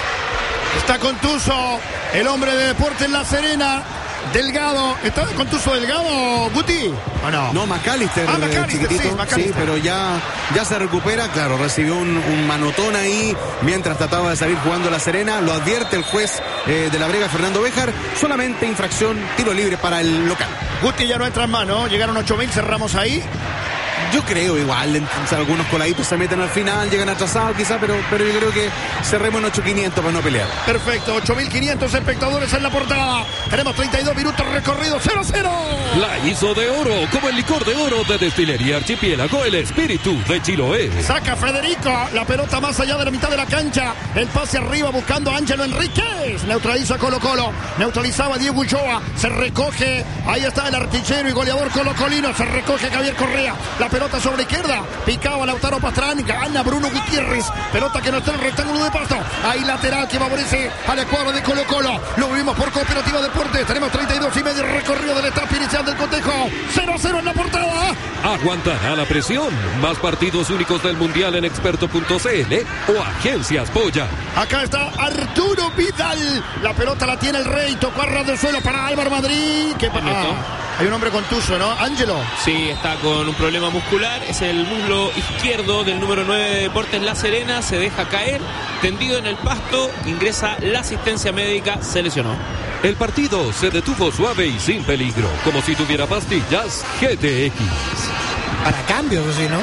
Está contuso el hombre de Deportes La Serena. Delgado, ¿está contuso Delgado, Guti? ¿O no? No, McAllister, ah, McAllister, chiquitito, sí, McAllister. Sí, pero ya, ya se recupera, claro, recibió un, un manotón ahí mientras trataba de salir jugando La Serena, lo advierte el juez eh, de la Brega, Fernando Béjar, solamente infracción, tiro libre para el local. Guti ya no entra en mano, llegaron ocho mil, cerramos ahí. Yo creo igual, entonces, algunos coladitos se meten al final, llegan atrasados quizás, pero, pero yo creo que cerremos en ocho mil quinientos para no pelear. Perfecto, ocho mil quinientos espectadores en la portada. Tenemos treinta y dos minutos recorridos, cero a cero. La hizo de oro, como el licor de oro de Destilería Archipiélago, el espíritu de Chiloé. Saca Federico, la pelota más allá de la mitad de la cancha. El pase arriba buscando a Ángelo Enríquez. Neutraliza a Colo Colo, neutralizaba a Diego Ulloa. Se recoge, ahí está el artillero y goleador colocolino. Se recoge Javier Correa. La pelota sobre izquierda, picaba Lautaro Pastrán, gana Bruno Gutiérrez. Pelota que no está en el rectángulo de pasto. Ahí lateral que favorece a la escuadra de Colo Colo. Lo vivimos por Cooperativa Deportes. Tenemos treinta y dos y medio recorrido del etapa inicial del cotejo. cero a cero en la portada. Aguantará la presión. Más partidos únicos del Mundial en experto punto c l o Agencias Polla. Acá está Arturo Vidal. La pelota la tiene el Rey. Tocó a ras del suelo para Álvaro Madrid. ¿Qué pasa? Hay un hombre contuso, ¿no? Ángelo. Sí, está con un problema muscular. Es el muslo izquierdo del número nueve de Deportes La Serena. Se deja caer, tendido en el pasto. Ingresa la asistencia médica. Se lesionó. El partido se detuvo suave y sin peligro, como si tuviera pastillas G T X. Para cambios, ¿sí, no?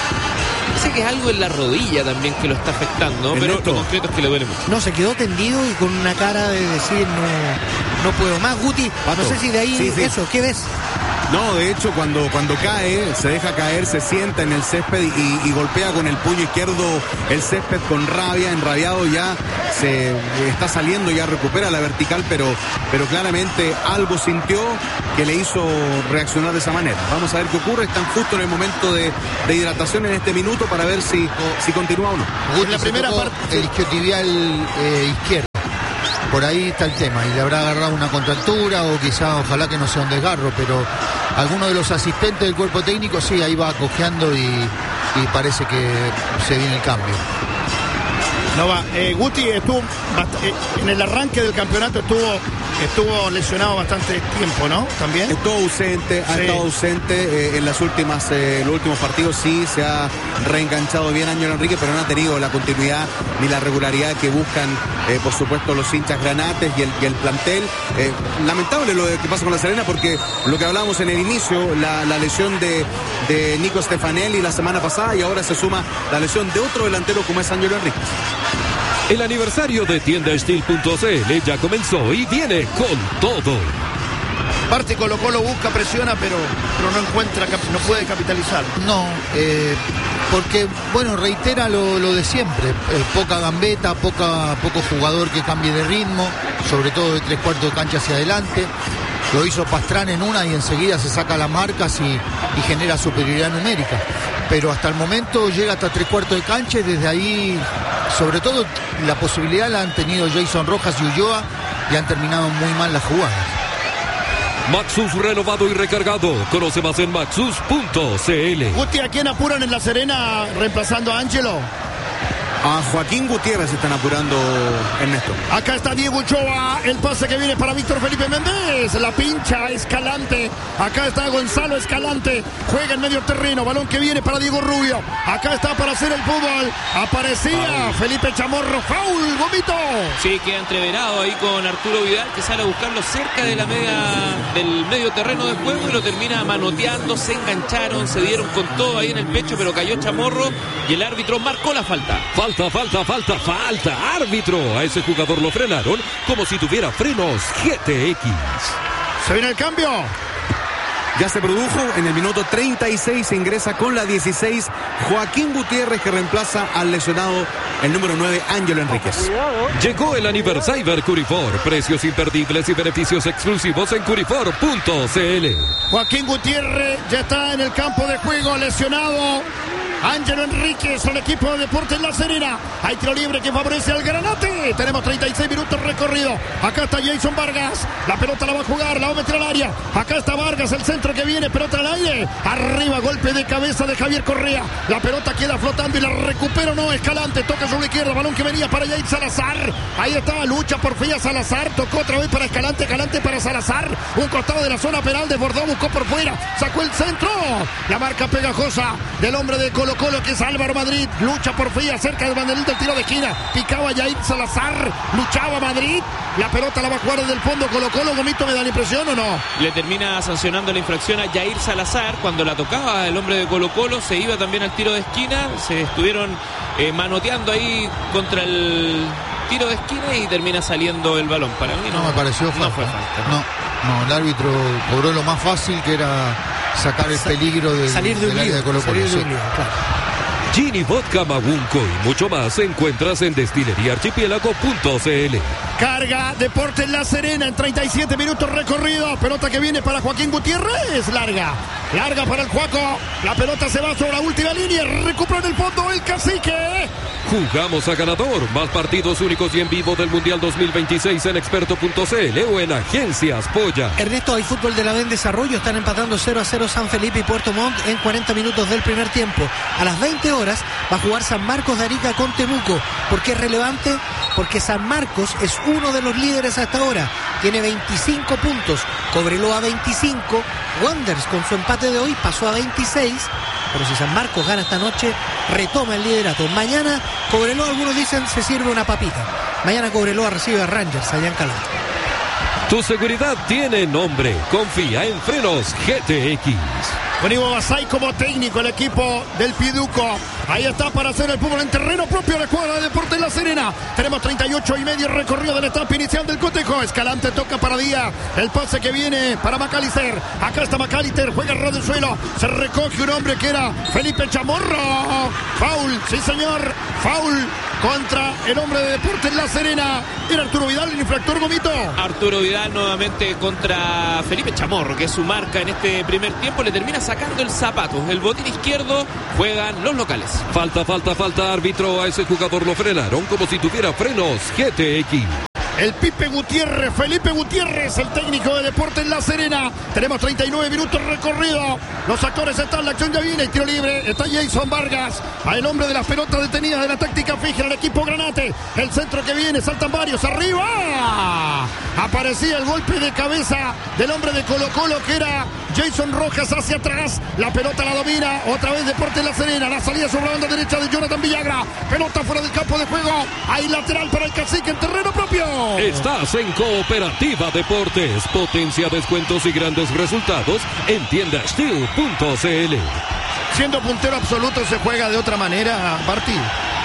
Parece que es algo en la rodilla también que lo está afectando, El pero neto. lo concreto es que le duele mucho. No, se quedó tendido y con una cara de decir no, no puedo más. Guti, Pato. no sé si de ahí Sí, sí. eso, ¿qué ves? No, de hecho, cuando, cuando cae, se deja caer, se sienta en el césped y, y golpea con el puño izquierdo el césped con rabia, enrabiado ya, se está saliendo, ya recupera la vertical, pero, pero claramente algo sintió que le hizo reaccionar de esa manera. Vamos a ver qué ocurre, están justo en el momento de, de hidratación en este minuto para ver si, si continúa o no. Guti la se primera tocó parte- el isquiotibial eh, izquierdo. Por ahí está el tema, y le habrá agarrado una contractura o quizá, ojalá que no sea un desgarro, pero alguno de los asistentes del cuerpo técnico sí, ahí va cojeando y, y parece que se viene el cambio. No va. Eh, Guti estuvo bast- eh, en el arranque del campeonato estuvo estuvo lesionado bastante tiempo, ¿no? También. Estuvo ausente, ha Sí. estado ausente eh, en las últimas, eh, los últimos partidos, sí, se ha reenganchado bien Ángel Enrique, pero no ha tenido la continuidad ni la regularidad que buscan, eh, por supuesto, los hinchas granates y el, y el plantel. Eh, lamentable lo de- que pasa con La Serena, porque lo que hablábamos en el inicio, la, la lesión de, de Nico Stefanelli la semana pasada, y ahora se suma la lesión de otro delantero como es Ángel Enrique. El aniversario de tienda steel punto c l ya comenzó y viene con todo. Parte Colo Colo busca, presiona, pero, pero no encuentra, cap- no puede capitalizar. No, eh, porque, bueno, reitera lo, lo de siempre. Eh, poca gambeta, poca, poco jugador que cambie de ritmo, sobre todo de tres cuartos de cancha hacia adelante. Lo hizo Pastrán en una y enseguida se saca las marcas y, y genera superioridad numérica. Pero hasta el momento llega hasta tres cuartos de cancha y desde ahí, sobre todo, la posibilidad la han tenido Jason Rojas y Ulloa y han terminado muy mal las jugadas. Maxus renovado y recargado. Conoce más en maxus punto c l. Guti, ¿a quién apuran en La Serena reemplazando a Ángelo? A Joaquín Gutiérrez están apurando, Ernesto. Acá está Diego Ochoa, el pase que viene para Víctor Felipe Méndez, la pincha Escalante, acá está Gonzalo Escalante, juega en medio terreno, balón que viene para Diego Rubio, acá está para hacer el fútbol, aparecía Felipe Chamorro, foul, Gomito. Sí, queda entreverado ahí con Arturo Vidal, que sale a buscarlo cerca de la media, del medio terreno de juego y lo termina manoteando. Se engancharon, se dieron con todo ahí en el pecho, pero cayó Chamorro y el árbitro marcó la falta. Falta, falta, falta, falta. Árbitro. A ese jugador lo frenaron como si tuviera frenos G T X. Se viene el cambio. Ya se produjo en el minuto treinta y seis, se ingresa con la dieciséis Joaquín Gutiérrez, que reemplaza al lesionado el número nueve Ángelo Enríquez. Llegó el aniversario Curifor. Precios imperdibles y beneficios exclusivos en curifor punto c l. Joaquín Gutiérrez ya está en el campo de juego, lesionado. Ángelo Enríquez, el equipo de Deportes La Serena. Hay tiro libre que favorece al Granate. Tenemos treinta y seis minutos recorrido. Acá está Jason Vargas. La pelota la va a jugar, la va a meter al área. Acá está Vargas, el centro que viene, pelota al aire. Arriba, golpe de cabeza de Javier Correa. La pelota queda flotando y la recupera, no, Escalante. Toca sobre la izquierda, balón que venía para Yair Salazar. Ahí está, lucha por Fía Salazar. Tocó otra vez para Escalante, Escalante para Salazar. Un costado de la zona penal, desbordó, buscó por fuera. Sacó el centro. La marca pegajosa del hombre de Colo Colo-Colo, que es Álvaro Madrid. Lucha por Fría cerca del banderín del tiro de esquina. Picaba Jair Salazar. Luchaba Madrid. La pelota la va a jugar desde el fondo Colo-Colo. Gomito, ¿me da la impresión o no? Le termina sancionando la infracción a Jair Salazar. Cuando la tocaba el hombre de Colo-Colo, se iba también al tiro de esquina. Se estuvieron eh, manoteando ahí contra el tiro de esquina y termina saliendo el balón. Para mí no, no me pareció falta. No fue falta. No, no, el árbitro cobró lo más fácil, que era sacar el peligro del, salir de del área de Colo-Colo. Salir de un lío, claro. Gini Vodka Magunco y mucho más encuentras en destilería archipiélago punto c l. Carga Deportes La Serena en treinta y siete minutos recorrido. Pelota que viene para Joaquín Gutiérrez. Larga. Larga para el Juaco. La pelota se va sobre la última línea. Recupera en el fondo el Cacique. Jugamos a ganador. Más partidos únicos y en vivo del Mundial dos mil veintiséis en experto punto c l o en Agencias Polla. Ernesto, hay fútbol de la B en desarrollo. Están empatando cero a cero San Felipe y Puerto Montt en cuarenta minutos del primer tiempo. A las veinte horas va a jugar San Marcos de Arica con Temuco. ¿Por qué es relevante? Porque San Marcos es uno de los líderes hasta ahora. Tiene veinticinco puntos. Cobreloa veinticinco. Wanderers con su empate de hoy pasó a veintiséis. Pero si San Marcos gana esta noche, retoma el liderato. Mañana Cobreloa, algunos dicen, se sirve una papita. Mañana Cobreloa recibe a Rangers allá en Calama. Tu seguridad tiene nombre. Confía en Frenos G T X. Con Ivo Basay como técnico, el equipo del Piduco. Ahí está para hacer el fútbol en terreno propio de la escuadra de Deportes La Serena. Tenemos treinta y ocho y medio recorrido de la etapa inicial del cotejo. Escalante toca para Díaz. El pase que viene para Macalister. Acá está Macalister, juega el ras del suelo. Se recoge un hombre que era Felipe Chamorro. Foul, sí señor. Foul contra el hombre de Deportes La Serena. Era Arturo Vidal, el infractor, Gomito. Arturo Vidal nuevamente contra Felipe Chamorro, que es su marca en este primer tiempo. Le termina sacando el zapato. El botín izquierdo, juegan los locales. Falta, falta, falta, árbitro. A ese jugador lo frenaron como si tuviera frenos G T X. El Pipe Gutiérrez, Felipe Gutiérrez, el técnico de Deportes La Serena. Tenemos treinta y nueve minutos recorrido. Los actores están, la acción ya viene, el tiro libre. Está Jason Vargas, el hombre de las pelotas detenidas de la táctica fija, el equipo Granate. El centro que viene, saltan varios, arriba. Aparecía el golpe de cabeza del hombre de Colo-Colo, que era Jason Rojas, hacia atrás. La pelota la domina, otra vez Deportes La Serena. La salida sobre la banda derecha de Jonathan Villagra. Pelota fuera del campo de juego. Hay lateral para el Cacique en terreno propio. Estás en Cooperativa Deportes. Potencia, descuentos y grandes resultados en tienda steel punto c l. Siendo puntero absoluto se juega de otra manera, Martín.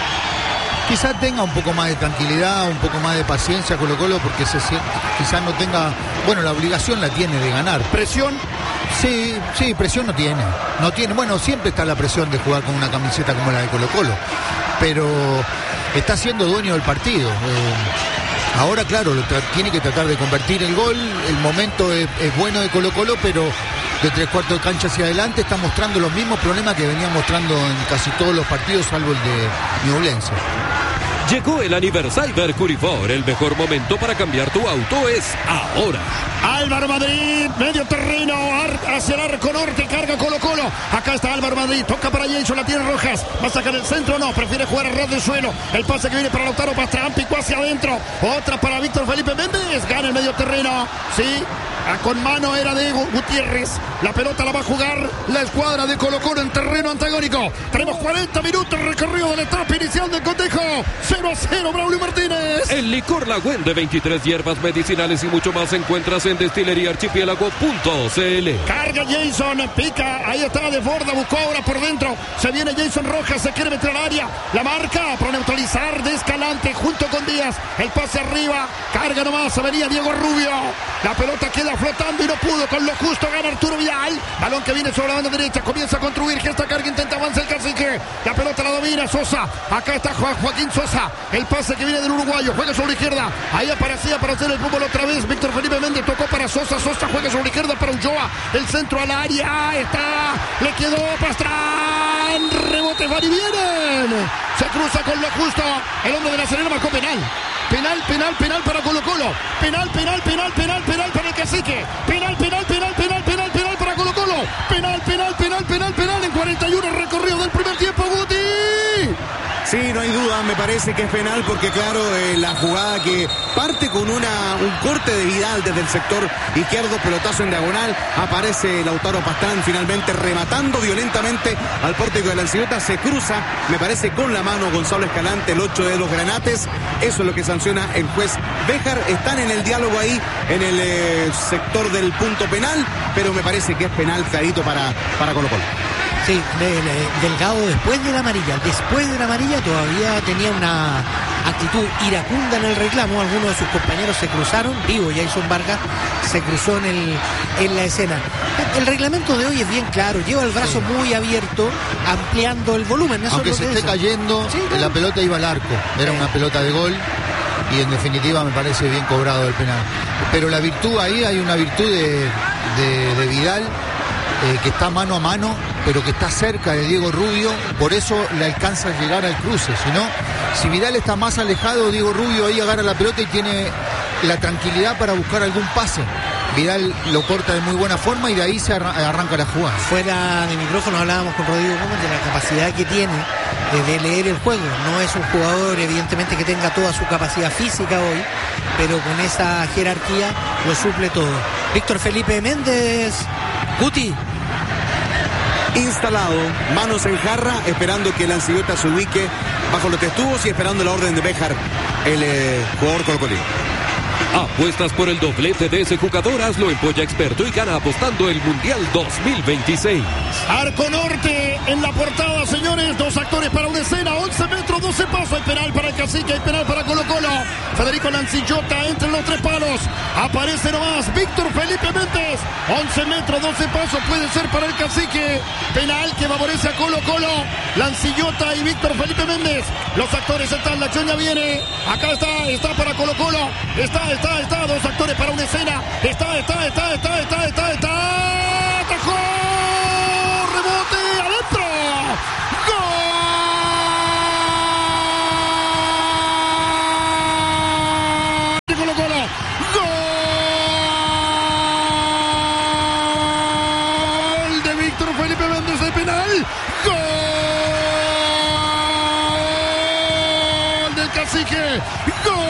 Quizás tenga un poco más de tranquilidad, un poco más de paciencia Colo-Colo, porque se, quizás no tenga, bueno, la obligación la tiene de ganar. ¿Presión? Sí, sí, presión no tiene. No tiene, bueno, siempre está la presión de jugar con una camiseta como la de Colo-Colo, pero está siendo dueño del partido. Eh, ahora, claro, lo tiene que tratar de convertir el gol. El momento es, es bueno de Colo-Colo, pero de tres cuartos de cancha hacia adelante está mostrando los mismos problemas que venía mostrando en casi todos los partidos, salvo el de Ñublense. Llegó el aniversario Curifor. El mejor momento para cambiar tu auto es ahora. Álvaro Madrid, medio terreno, hacia el arco norte, carga Colo-Colo. Acá está Álvaro Madrid, toca para Jason, la tiene Rojas. Va a sacar el centro, no, prefiere jugar a ras del suelo. El pase que viene para Lautaro Pastrán, picó hacia adentro. Otra para Víctor Felipe Méndez, gana el medio terreno. Sí, con mano era de Gutiérrez. La pelota la va a jugar la escuadra de Colo-Colo en terreno antagónico. Tenemos cuarenta minutos recorrido de la etapa inicial del cotejo. cero a cero, Braulio Martínez. El licor Lagüen de veintitrés hierbas medicinales y mucho más encuentras en destilería archipiélago punto c l. Carga Jason, pica, ahí está de Borda, buscó ahora por dentro. Se viene Jason Rojas, se quiere meter al área. La marca para neutralizar de Escalante junto con Díaz. El pase arriba, carga nomás, se venía Diego Rubio. La pelota queda flotando y no pudo, con lo justo gana Arturo Vidal. Balón que viene sobre la banda derecha, comienza a construir, gesta carga, intenta avanzar el Cacique. La pelota la domina Sosa, acá está Juan, Joaquín Sosa. El pase que viene del uruguayo, juega sobre la izquierda. Ahí aparecía para hacer el fútbol otra vez Víctor Felipe Méndez, tocó para Sosa, Sosa juega sobre la izquierda para Ulloa. El centro al área, ahí está, le quedó Pastrán, rebote, van y vienen. Se cruza con lo justo, el hombre de La Serena marcó penal. Penal, penal, penal para Colo-Colo. Penal, penal, penal, penal, penal para el Cacique. Penal, penal, penal, penal, penal, penal para Colo-Colo. Penal, penal, penal, penal, penal en cuarenta y uno recorrido del primer tiempo, Guti. Sí, no hay duda, Esteban, me parece que es penal porque, claro, eh, la jugada que parte con una un corte de Vidal desde el sector izquierdo, pelotazo en diagonal, aparece Lautaro Pastrán finalmente rematando violentamente al pórtico de la Ancillota, se cruza, me parece, con la mano Gonzalo Escalante, el ocho de los Granates. Eso es lo que sanciona el juez Béjar. Están en el diálogo ahí, en el eh, sector del punto penal, pero me parece que es penal clarito para, para Colo Colo. Sí, de, de, Delgado después de la amarilla, después de la amarilla todavía tenía una actitud iracunda en el reclamo. Algunos de sus compañeros se cruzaron, vivo Jason Vargas se cruzó en, el, en la escena. El reglamento de hoy es bien claro, lleva el brazo sí. muy abierto, ampliando el volumen. Eso Aunque es lo se que esté es. cayendo, sí, claro. la pelota iba al arco, era sí. una pelota de gol. Y en definitiva me parece bien cobrado el penal. Pero la virtud ahí, hay una virtud de, de, de Vidal, eh, que está mano a mano, pero que está cerca de Diego Rubio, por eso le alcanza a llegar al cruce. Si no, si Vidal está más alejado, Diego Rubio ahí agarra la pelota y tiene la tranquilidad para buscar algún pase. Vidal lo corta de muy buena forma y de ahí se arranca la jugada. Fuera de micrófono hablábamos con Rodrigo Gómez de la capacidad que tiene de leer el juego. No es un jugador evidentemente que tenga toda su capacidad física hoy, pero con esa jerarquía lo suple todo. Víctor Felipe Méndez, Guti. Instalado, manos en jarra, esperando que el Ancillota se ubique bajo los testubos y esperando la orden de Béjar, el eh, jugador colocolino. Apuestas por el doblete de ese jugador, hazlo en Polla Experto y gana apostando el Mundial dos mil veintiséis. Arco Norte en la portada, señores. Dos actores para una escena. once metros, doce pasos. Hay penal para el Cacique, hay penal para Colo Colo. Federico Lancillota entre los tres palos. Aparece nomás Víctor Felipe Méndez. once metros, doce pasos. Puede ser para el Cacique. Penal que favorece a Colo Colo. Lancillota y Víctor Felipe Méndez. Los actores están. La acción ya viene. Acá está, está para Colo Colo. Está, está, está. Dos actores para una escena. Está, está, está, está, está, está, está. Atajó. Rebote adentro. ¡Gol! De Colo Colo. ¡Gol! De Víctor Felipe Méndez de penal. ¡Gol! Del Cacique. ¡Gol!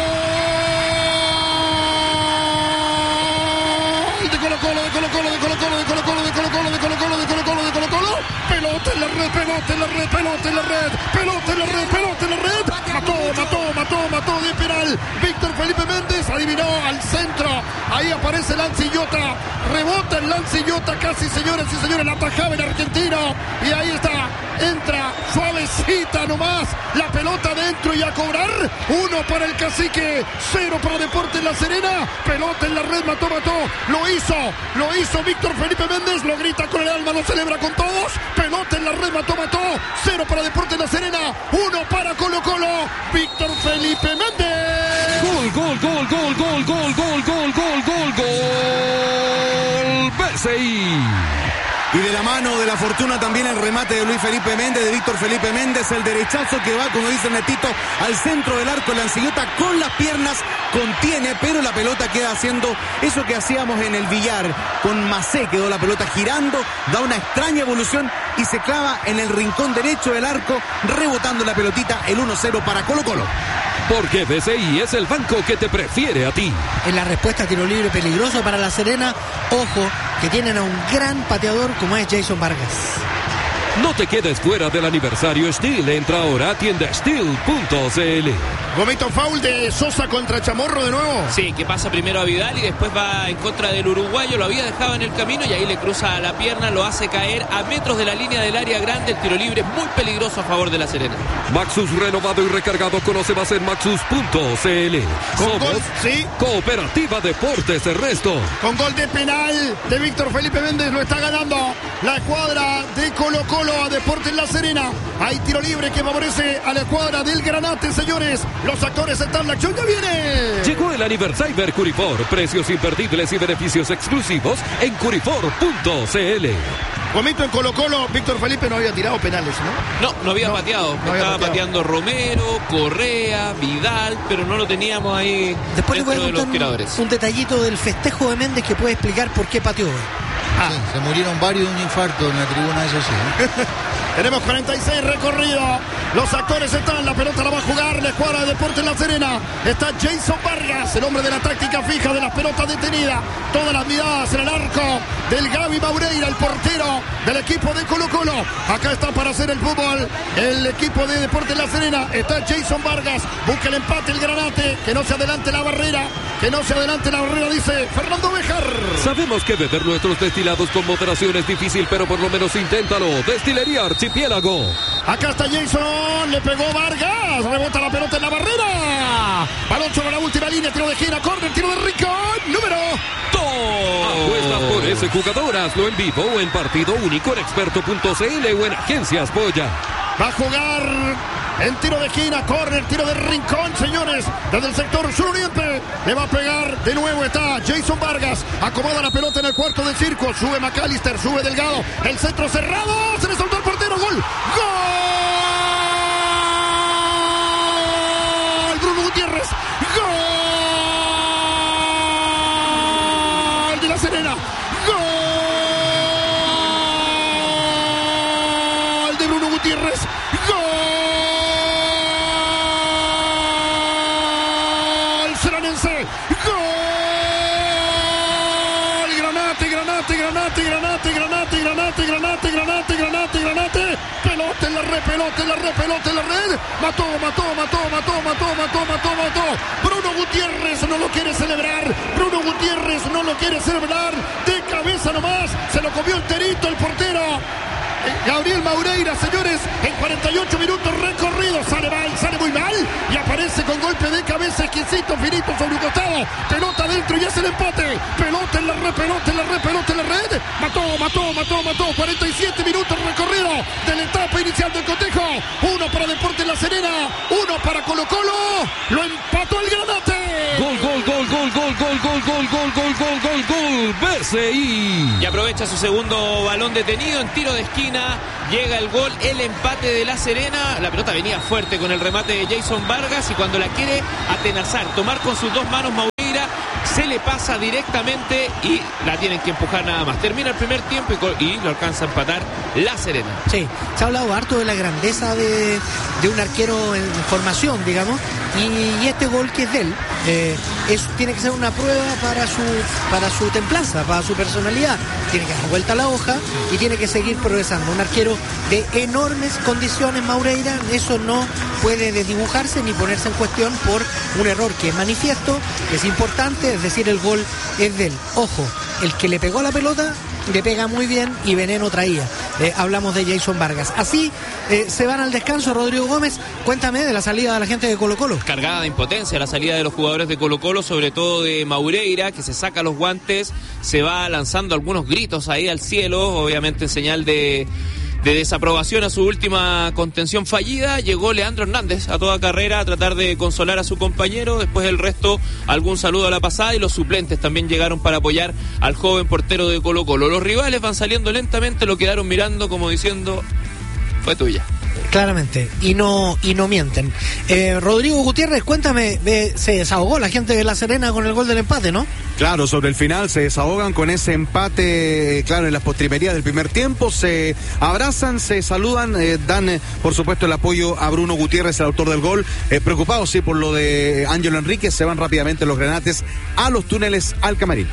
De Colo Colo, de Colo Colo, de Colo Colo, de Colo Colo, de Colo Colo, de Colo Colo, de Colo Colo, de Colo Colo. Pelota en la red, pelota en la red, pelota en la red, pelota en la red, pelota en la red. Mató, mató, mató, mató de penal. Víctor Felipe Méndez adivinó al centro. Ahí aparece Lancillota. Rebota el Lancillota casi, señores y señores. La atajaba el argentino. Y ahí está. Entra suavecita nomás. La pelota dentro y a cobrar. Uno para el Cacique. Cero para Deportes La Serena. Pelota en la red. Mató, mató. Lo hizo. Lo hizo Víctor Felipe Méndez. Lo grita con el alma. Lo celebra con todos. Pelota en la red. Mató, mató. Cero para Deportes La Serena. Uno para Colo Colo. Víctor Felipe Méndez. Gol, gol, gol, gol, gol, gol, gol, gol, gol, gol, gol. B C I. Y de la mano de la fortuna también el remate de Luis Felipe Méndez, de Víctor Felipe Méndez, el derechazo que va, como dice Netito, al centro del arco. Lancillota con las piernas contiene, pero la pelota queda haciendo eso que hacíamos en el billar. Con Macé quedó la pelota girando, da una extraña evolución y se clava en el rincón derecho del arco, rebotando la pelotita, el uno cero para Colo Colo. Porque B C I es el banco que te prefiere a ti. En la respuesta, tiro libre peligroso para La Serena. Ojo, que tienen a un gran pateador como es Jason Vargas. No te quedes fuera del aniversario Steel. Entra ahora a tienda steel punto c l. Gomito, foul de Sosa contra Chamorro de nuevo. Sí, que pasa primero a Vidal y después va en contra del uruguayo. Lo había dejado en el camino y ahí le cruza la pierna, lo hace caer a metros de la línea del área grande. El tiro libre muy peligroso a favor de La Serena. Maxus renovado y recargado. Conoce más en maxus punto c l. Con gol, sí. Cooperativa Deportes El Resto. Con gol de penal de Víctor Felipe Méndez, lo está ganando la escuadra de Colo Colo a Deportes La Serena. Hay tiro libre que favorece a la escuadra del Granate, señores. Los actores están, la acción ya viene. Llegó el aniversario Curifor. Precios imperdibles y beneficios exclusivos en curifor punto c l. Gomito, en Colo Colo, Víctor Felipe no había tirado penales, ¿no? No, no había No, pateado. no había Estaba pateado. pateando Romero, Correa, Vidal, pero no lo teníamos ahí Después le voy dentro a de los contar tiradores. un, un detallito del festejo de Méndez que puede explicar por qué pateó hoy. Ah. Sí, se murieron varios de un infarto en la tribuna, eso sí. ¿eh? Tenemos cuarenta y seis recorridos. Los actores están, la pelota la va a jugar la escuadra de Deportes La Serena. Está Jason Vargas, el hombre de la táctica fija de las pelotas detenidas. Todas las miradas en el arco del Gaby Maureira, el portero del equipo de Colo Colo. Acá está para hacer el fútbol el equipo de Deportes La Serena. Está Jason Vargas, busca el empate el Granate, que no se adelante la barrera, que no se adelante la barrera, dice Fernando Béjar. Sabemos que beber nuestros destilados con moderación es difícil, pero por lo menos inténtalo. Destilería Archipiélago. Acá está Jason, le pegó Vargas, rebota la pelota en la barrera. Balón sobre la última línea, tiro de gira, córner, tiro de Rincón, número dos. Apuestas por ese jugador, hazlo en vivo o en partido único en experto punto c l o en Agencias Polla. Va a jugar en tiro de esquina, córner, tiro de Rincón, señores, desde el sector suroriente. Le va a pegar, de nuevo está Jason Vargas, acomoda la pelota en el cuarto del circo, sube McAllister, sube Delgado, el centro cerrado, se le soltó el portero, gol, gol, Bruno Gutiérrez, gol de La Serena, gol de Bruno Gutiérrez, gol Seranense, gol, Granate, Granate, Granate, Granate, Granate, Granate, Granate, Granate, Granate, Granate, pelota en la red, pelota en la red, pelota en la red, mató, mató, mató, mató, mató, mató, mató, mató, Bruno Gutiérrez no lo quiere celebrar, Bruno Gutiérrez no lo quiere celebrar, de cabeza nomás, se lo comió enterito el portero Gabriel Maureira, señores, en cuarenta y ocho minutos recorridos, sale mal, sale muy mal, y aparece con golpe de cabeza exquisito, finito sobre un costado, pelota adentro y es el empate, pelota en la red, pelota en la red, pelota en la red, mató, mató, mató, mató, cuarenta y siete minutos recorrido de la etapa inicial del cotejo, uno para Deportes La Serena, uno para Colo Colo, lo empató el Granate. Gol, gol, gol, gol, gol, gol, gol, gol, gol, gol, gol, gol, gol, B C I. Y aprovecha su segundo balón detenido en tiro de esquina. Llega el gol, el empate de La Serena. La pelota venía fuerte con el remate de Jason Vargas y cuando la quiere atenazar, tomar con sus dos manos Maureira, se le pasa directamente y la tienen que empujar nada más. Termina el primer tiempo y, y lo alcanza a empatar La Serena. Sí, se ha hablado harto de la grandeza de, de un arquero en formación, digamos, y, y este gol que es de él, eh, es, tiene que ser una prueba para su, para su templanza, para su personalidad. Tiene que dar vuelta a la hoja y tiene que seguir progresando. Un arquero de enormes condiciones, Maureira, eso no puede desdibujarse ni ponerse en cuestión por un error que es manifiesto, que es importante, es decir, el gol es de él. Ojo, el que le pegó a la pelota le pega muy bien y veneno traía. Eh, hablamos de Jason Vargas. Así eh, se van al descanso. Rodrigo Gómez, cuéntame de la salida de la gente de Colo Colo. Cargada de impotencia la salida de los jugadores de Colo Colo, sobre todo de Maureira, que se saca los guantes, se va lanzando algunos gritos ahí al cielo, obviamente en señal de... de desaprobación a su última contención fallida. Llegó Leandro Hernández a toda carrera a tratar de consolar a su compañero. Después el resto, algún saludo a la pasada, y los suplentes también llegaron para apoyar al joven portero de Colo Colo. Los rivales van saliendo lentamente, lo quedaron mirando como diciendo, fue tuya. Claramente, y no y no mienten. Eh, Rodrigo Gutiérrez, cuéntame, eh, se desahogó la gente de La Serena con el gol del empate, ¿no? Claro, sobre el final se desahogan con ese empate, claro, en las postrimerías del primer tiempo, se abrazan, se saludan, eh, dan eh, por supuesto el apoyo a Bruno Gutiérrez, el autor del gol, eh, preocupados sí por lo de Ángelo Enríquez, se van rápidamente los granates a los túneles al camarín.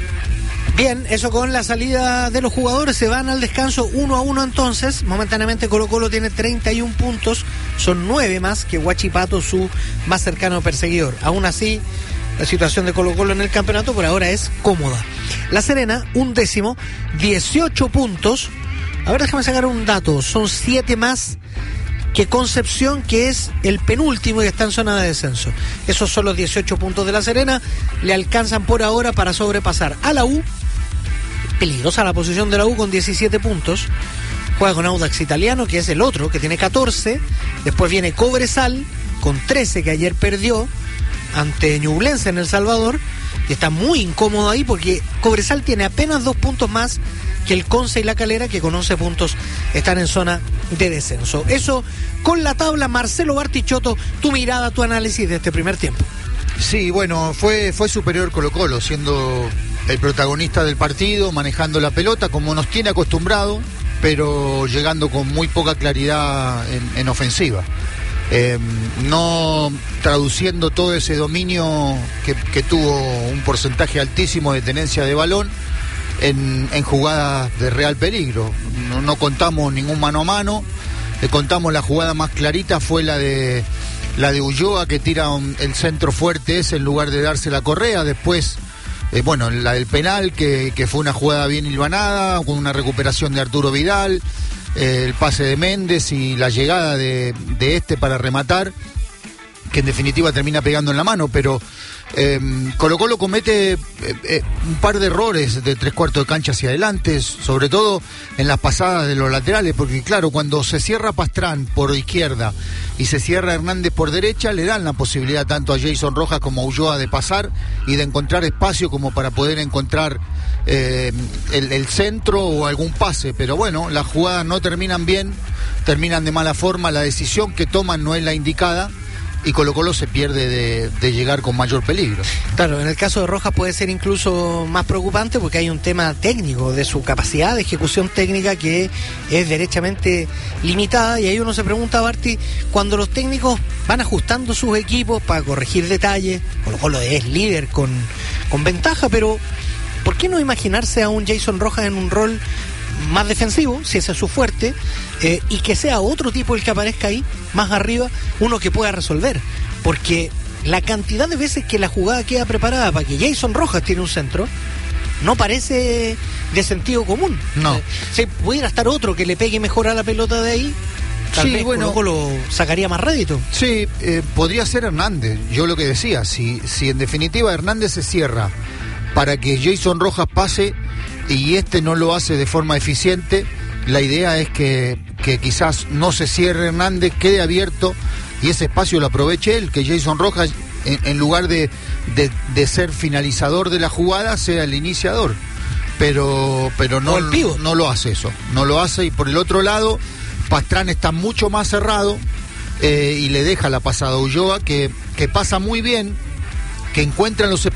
Bien, eso con la salida de los jugadores, se van al descanso uno a uno entonces. Momentáneamente Colo Colo tiene treinta y un puntos, son nueve más que Huachipato, su más cercano perseguidor. Aún así, la situación de Colo Colo en el campeonato por ahora es cómoda. La Serena, un décimo, dieciocho puntos. A ver, déjame sacar un dato, son siete más que Concepción, que es el penúltimo y está en zona de descenso. Esos son los dieciocho puntos de La Serena, le alcanzan por ahora para sobrepasar a la U. Peligrosa la posición de la U con diecisiete puntos. Juega con Audax Italiano, que es el otro, que tiene catorce. Después viene Cobresal con trece, que ayer perdió ante Ñublense en El Salvador. Y está muy incómodo ahí porque Cobresal tiene apenas dos puntos más que el Conce y La Calera, que con once puntos están en zona de descenso. Eso con la tabla. Marcelo Bartichotto, tu mirada, tu análisis de este primer tiempo. Sí, bueno, fue, fue superior Colo Colo, siendo el protagonista del partido, manejando la pelota como nos tiene acostumbrado, pero llegando con muy poca claridad en, en ofensiva. Eh, no traduciendo todo ese dominio que, que tuvo un porcentaje altísimo de tenencia de balón en, en jugadas de real peligro. No, no contamos ningún mano a mano, le contamos la jugada más clarita fue la de la de Ulloa, que tira un, el centro fuerte ese en lugar de darse la Correa. Después, eh, bueno, la del penal, que, que fue una jugada bien hilvanada, con una recuperación de Arturo Vidal, eh, el pase de Méndez y la llegada de, de este para rematar, que en definitiva termina pegando en la mano, pero eh, Colo Colo comete eh, eh, un par de errores de tres cuartos de cancha hacia adelante, sobre todo en las pasadas de los laterales, porque claro, cuando se cierra Pastrán por izquierda y se cierra Hernández por derecha, le dan la posibilidad tanto a Jason Rojas como a Ulloa de pasar y de encontrar espacio como para poder encontrar eh, el, el centro o algún pase, pero bueno, las jugadas no terminan bien, terminan de mala forma, la decisión que toman no es la indicada, y Colo Colo se pierde de, de llegar con mayor peligro. Claro, en el caso de Rojas puede ser incluso más preocupante porque hay un tema técnico, de su capacidad de ejecución técnica que es derechamente limitada, y ahí uno se pregunta, Barty, cuando los técnicos van ajustando sus equipos para corregir detalles, Colo Colo es líder con, con ventaja, pero ¿por qué no imaginarse a un Jason Rojas en un rol más defensivo, si ese es su fuerte, eh, y que sea otro tipo el que aparezca ahí, más arriba, uno que pueda resolver? Porque la cantidad de veces que la jugada queda preparada para que Jason Rojas tiene un centro, no parece de sentido común. No. Eh, si pudiera estar otro que le pegue mejor a la pelota de ahí, tal sí, vez bueno, Colo Colo sacaría más rédito. Sí, eh, podría ser Hernández. Yo lo que decía, si, si en definitiva Hernández se cierra para que Jason Rojas pase y este no lo hace de forma eficiente, la idea es que, que quizás no se cierre Hernández, quede abierto y ese espacio lo aproveche él, que Jason Rojas en, en lugar de, de, de ser finalizador de la jugada sea el iniciador, pero, pero no, no lo hace eso, no lo hace. Y por el otro lado Pastrán está mucho más cerrado eh, y le deja la pasada a Ulloa, que, que pasa muy bien, que encuentran los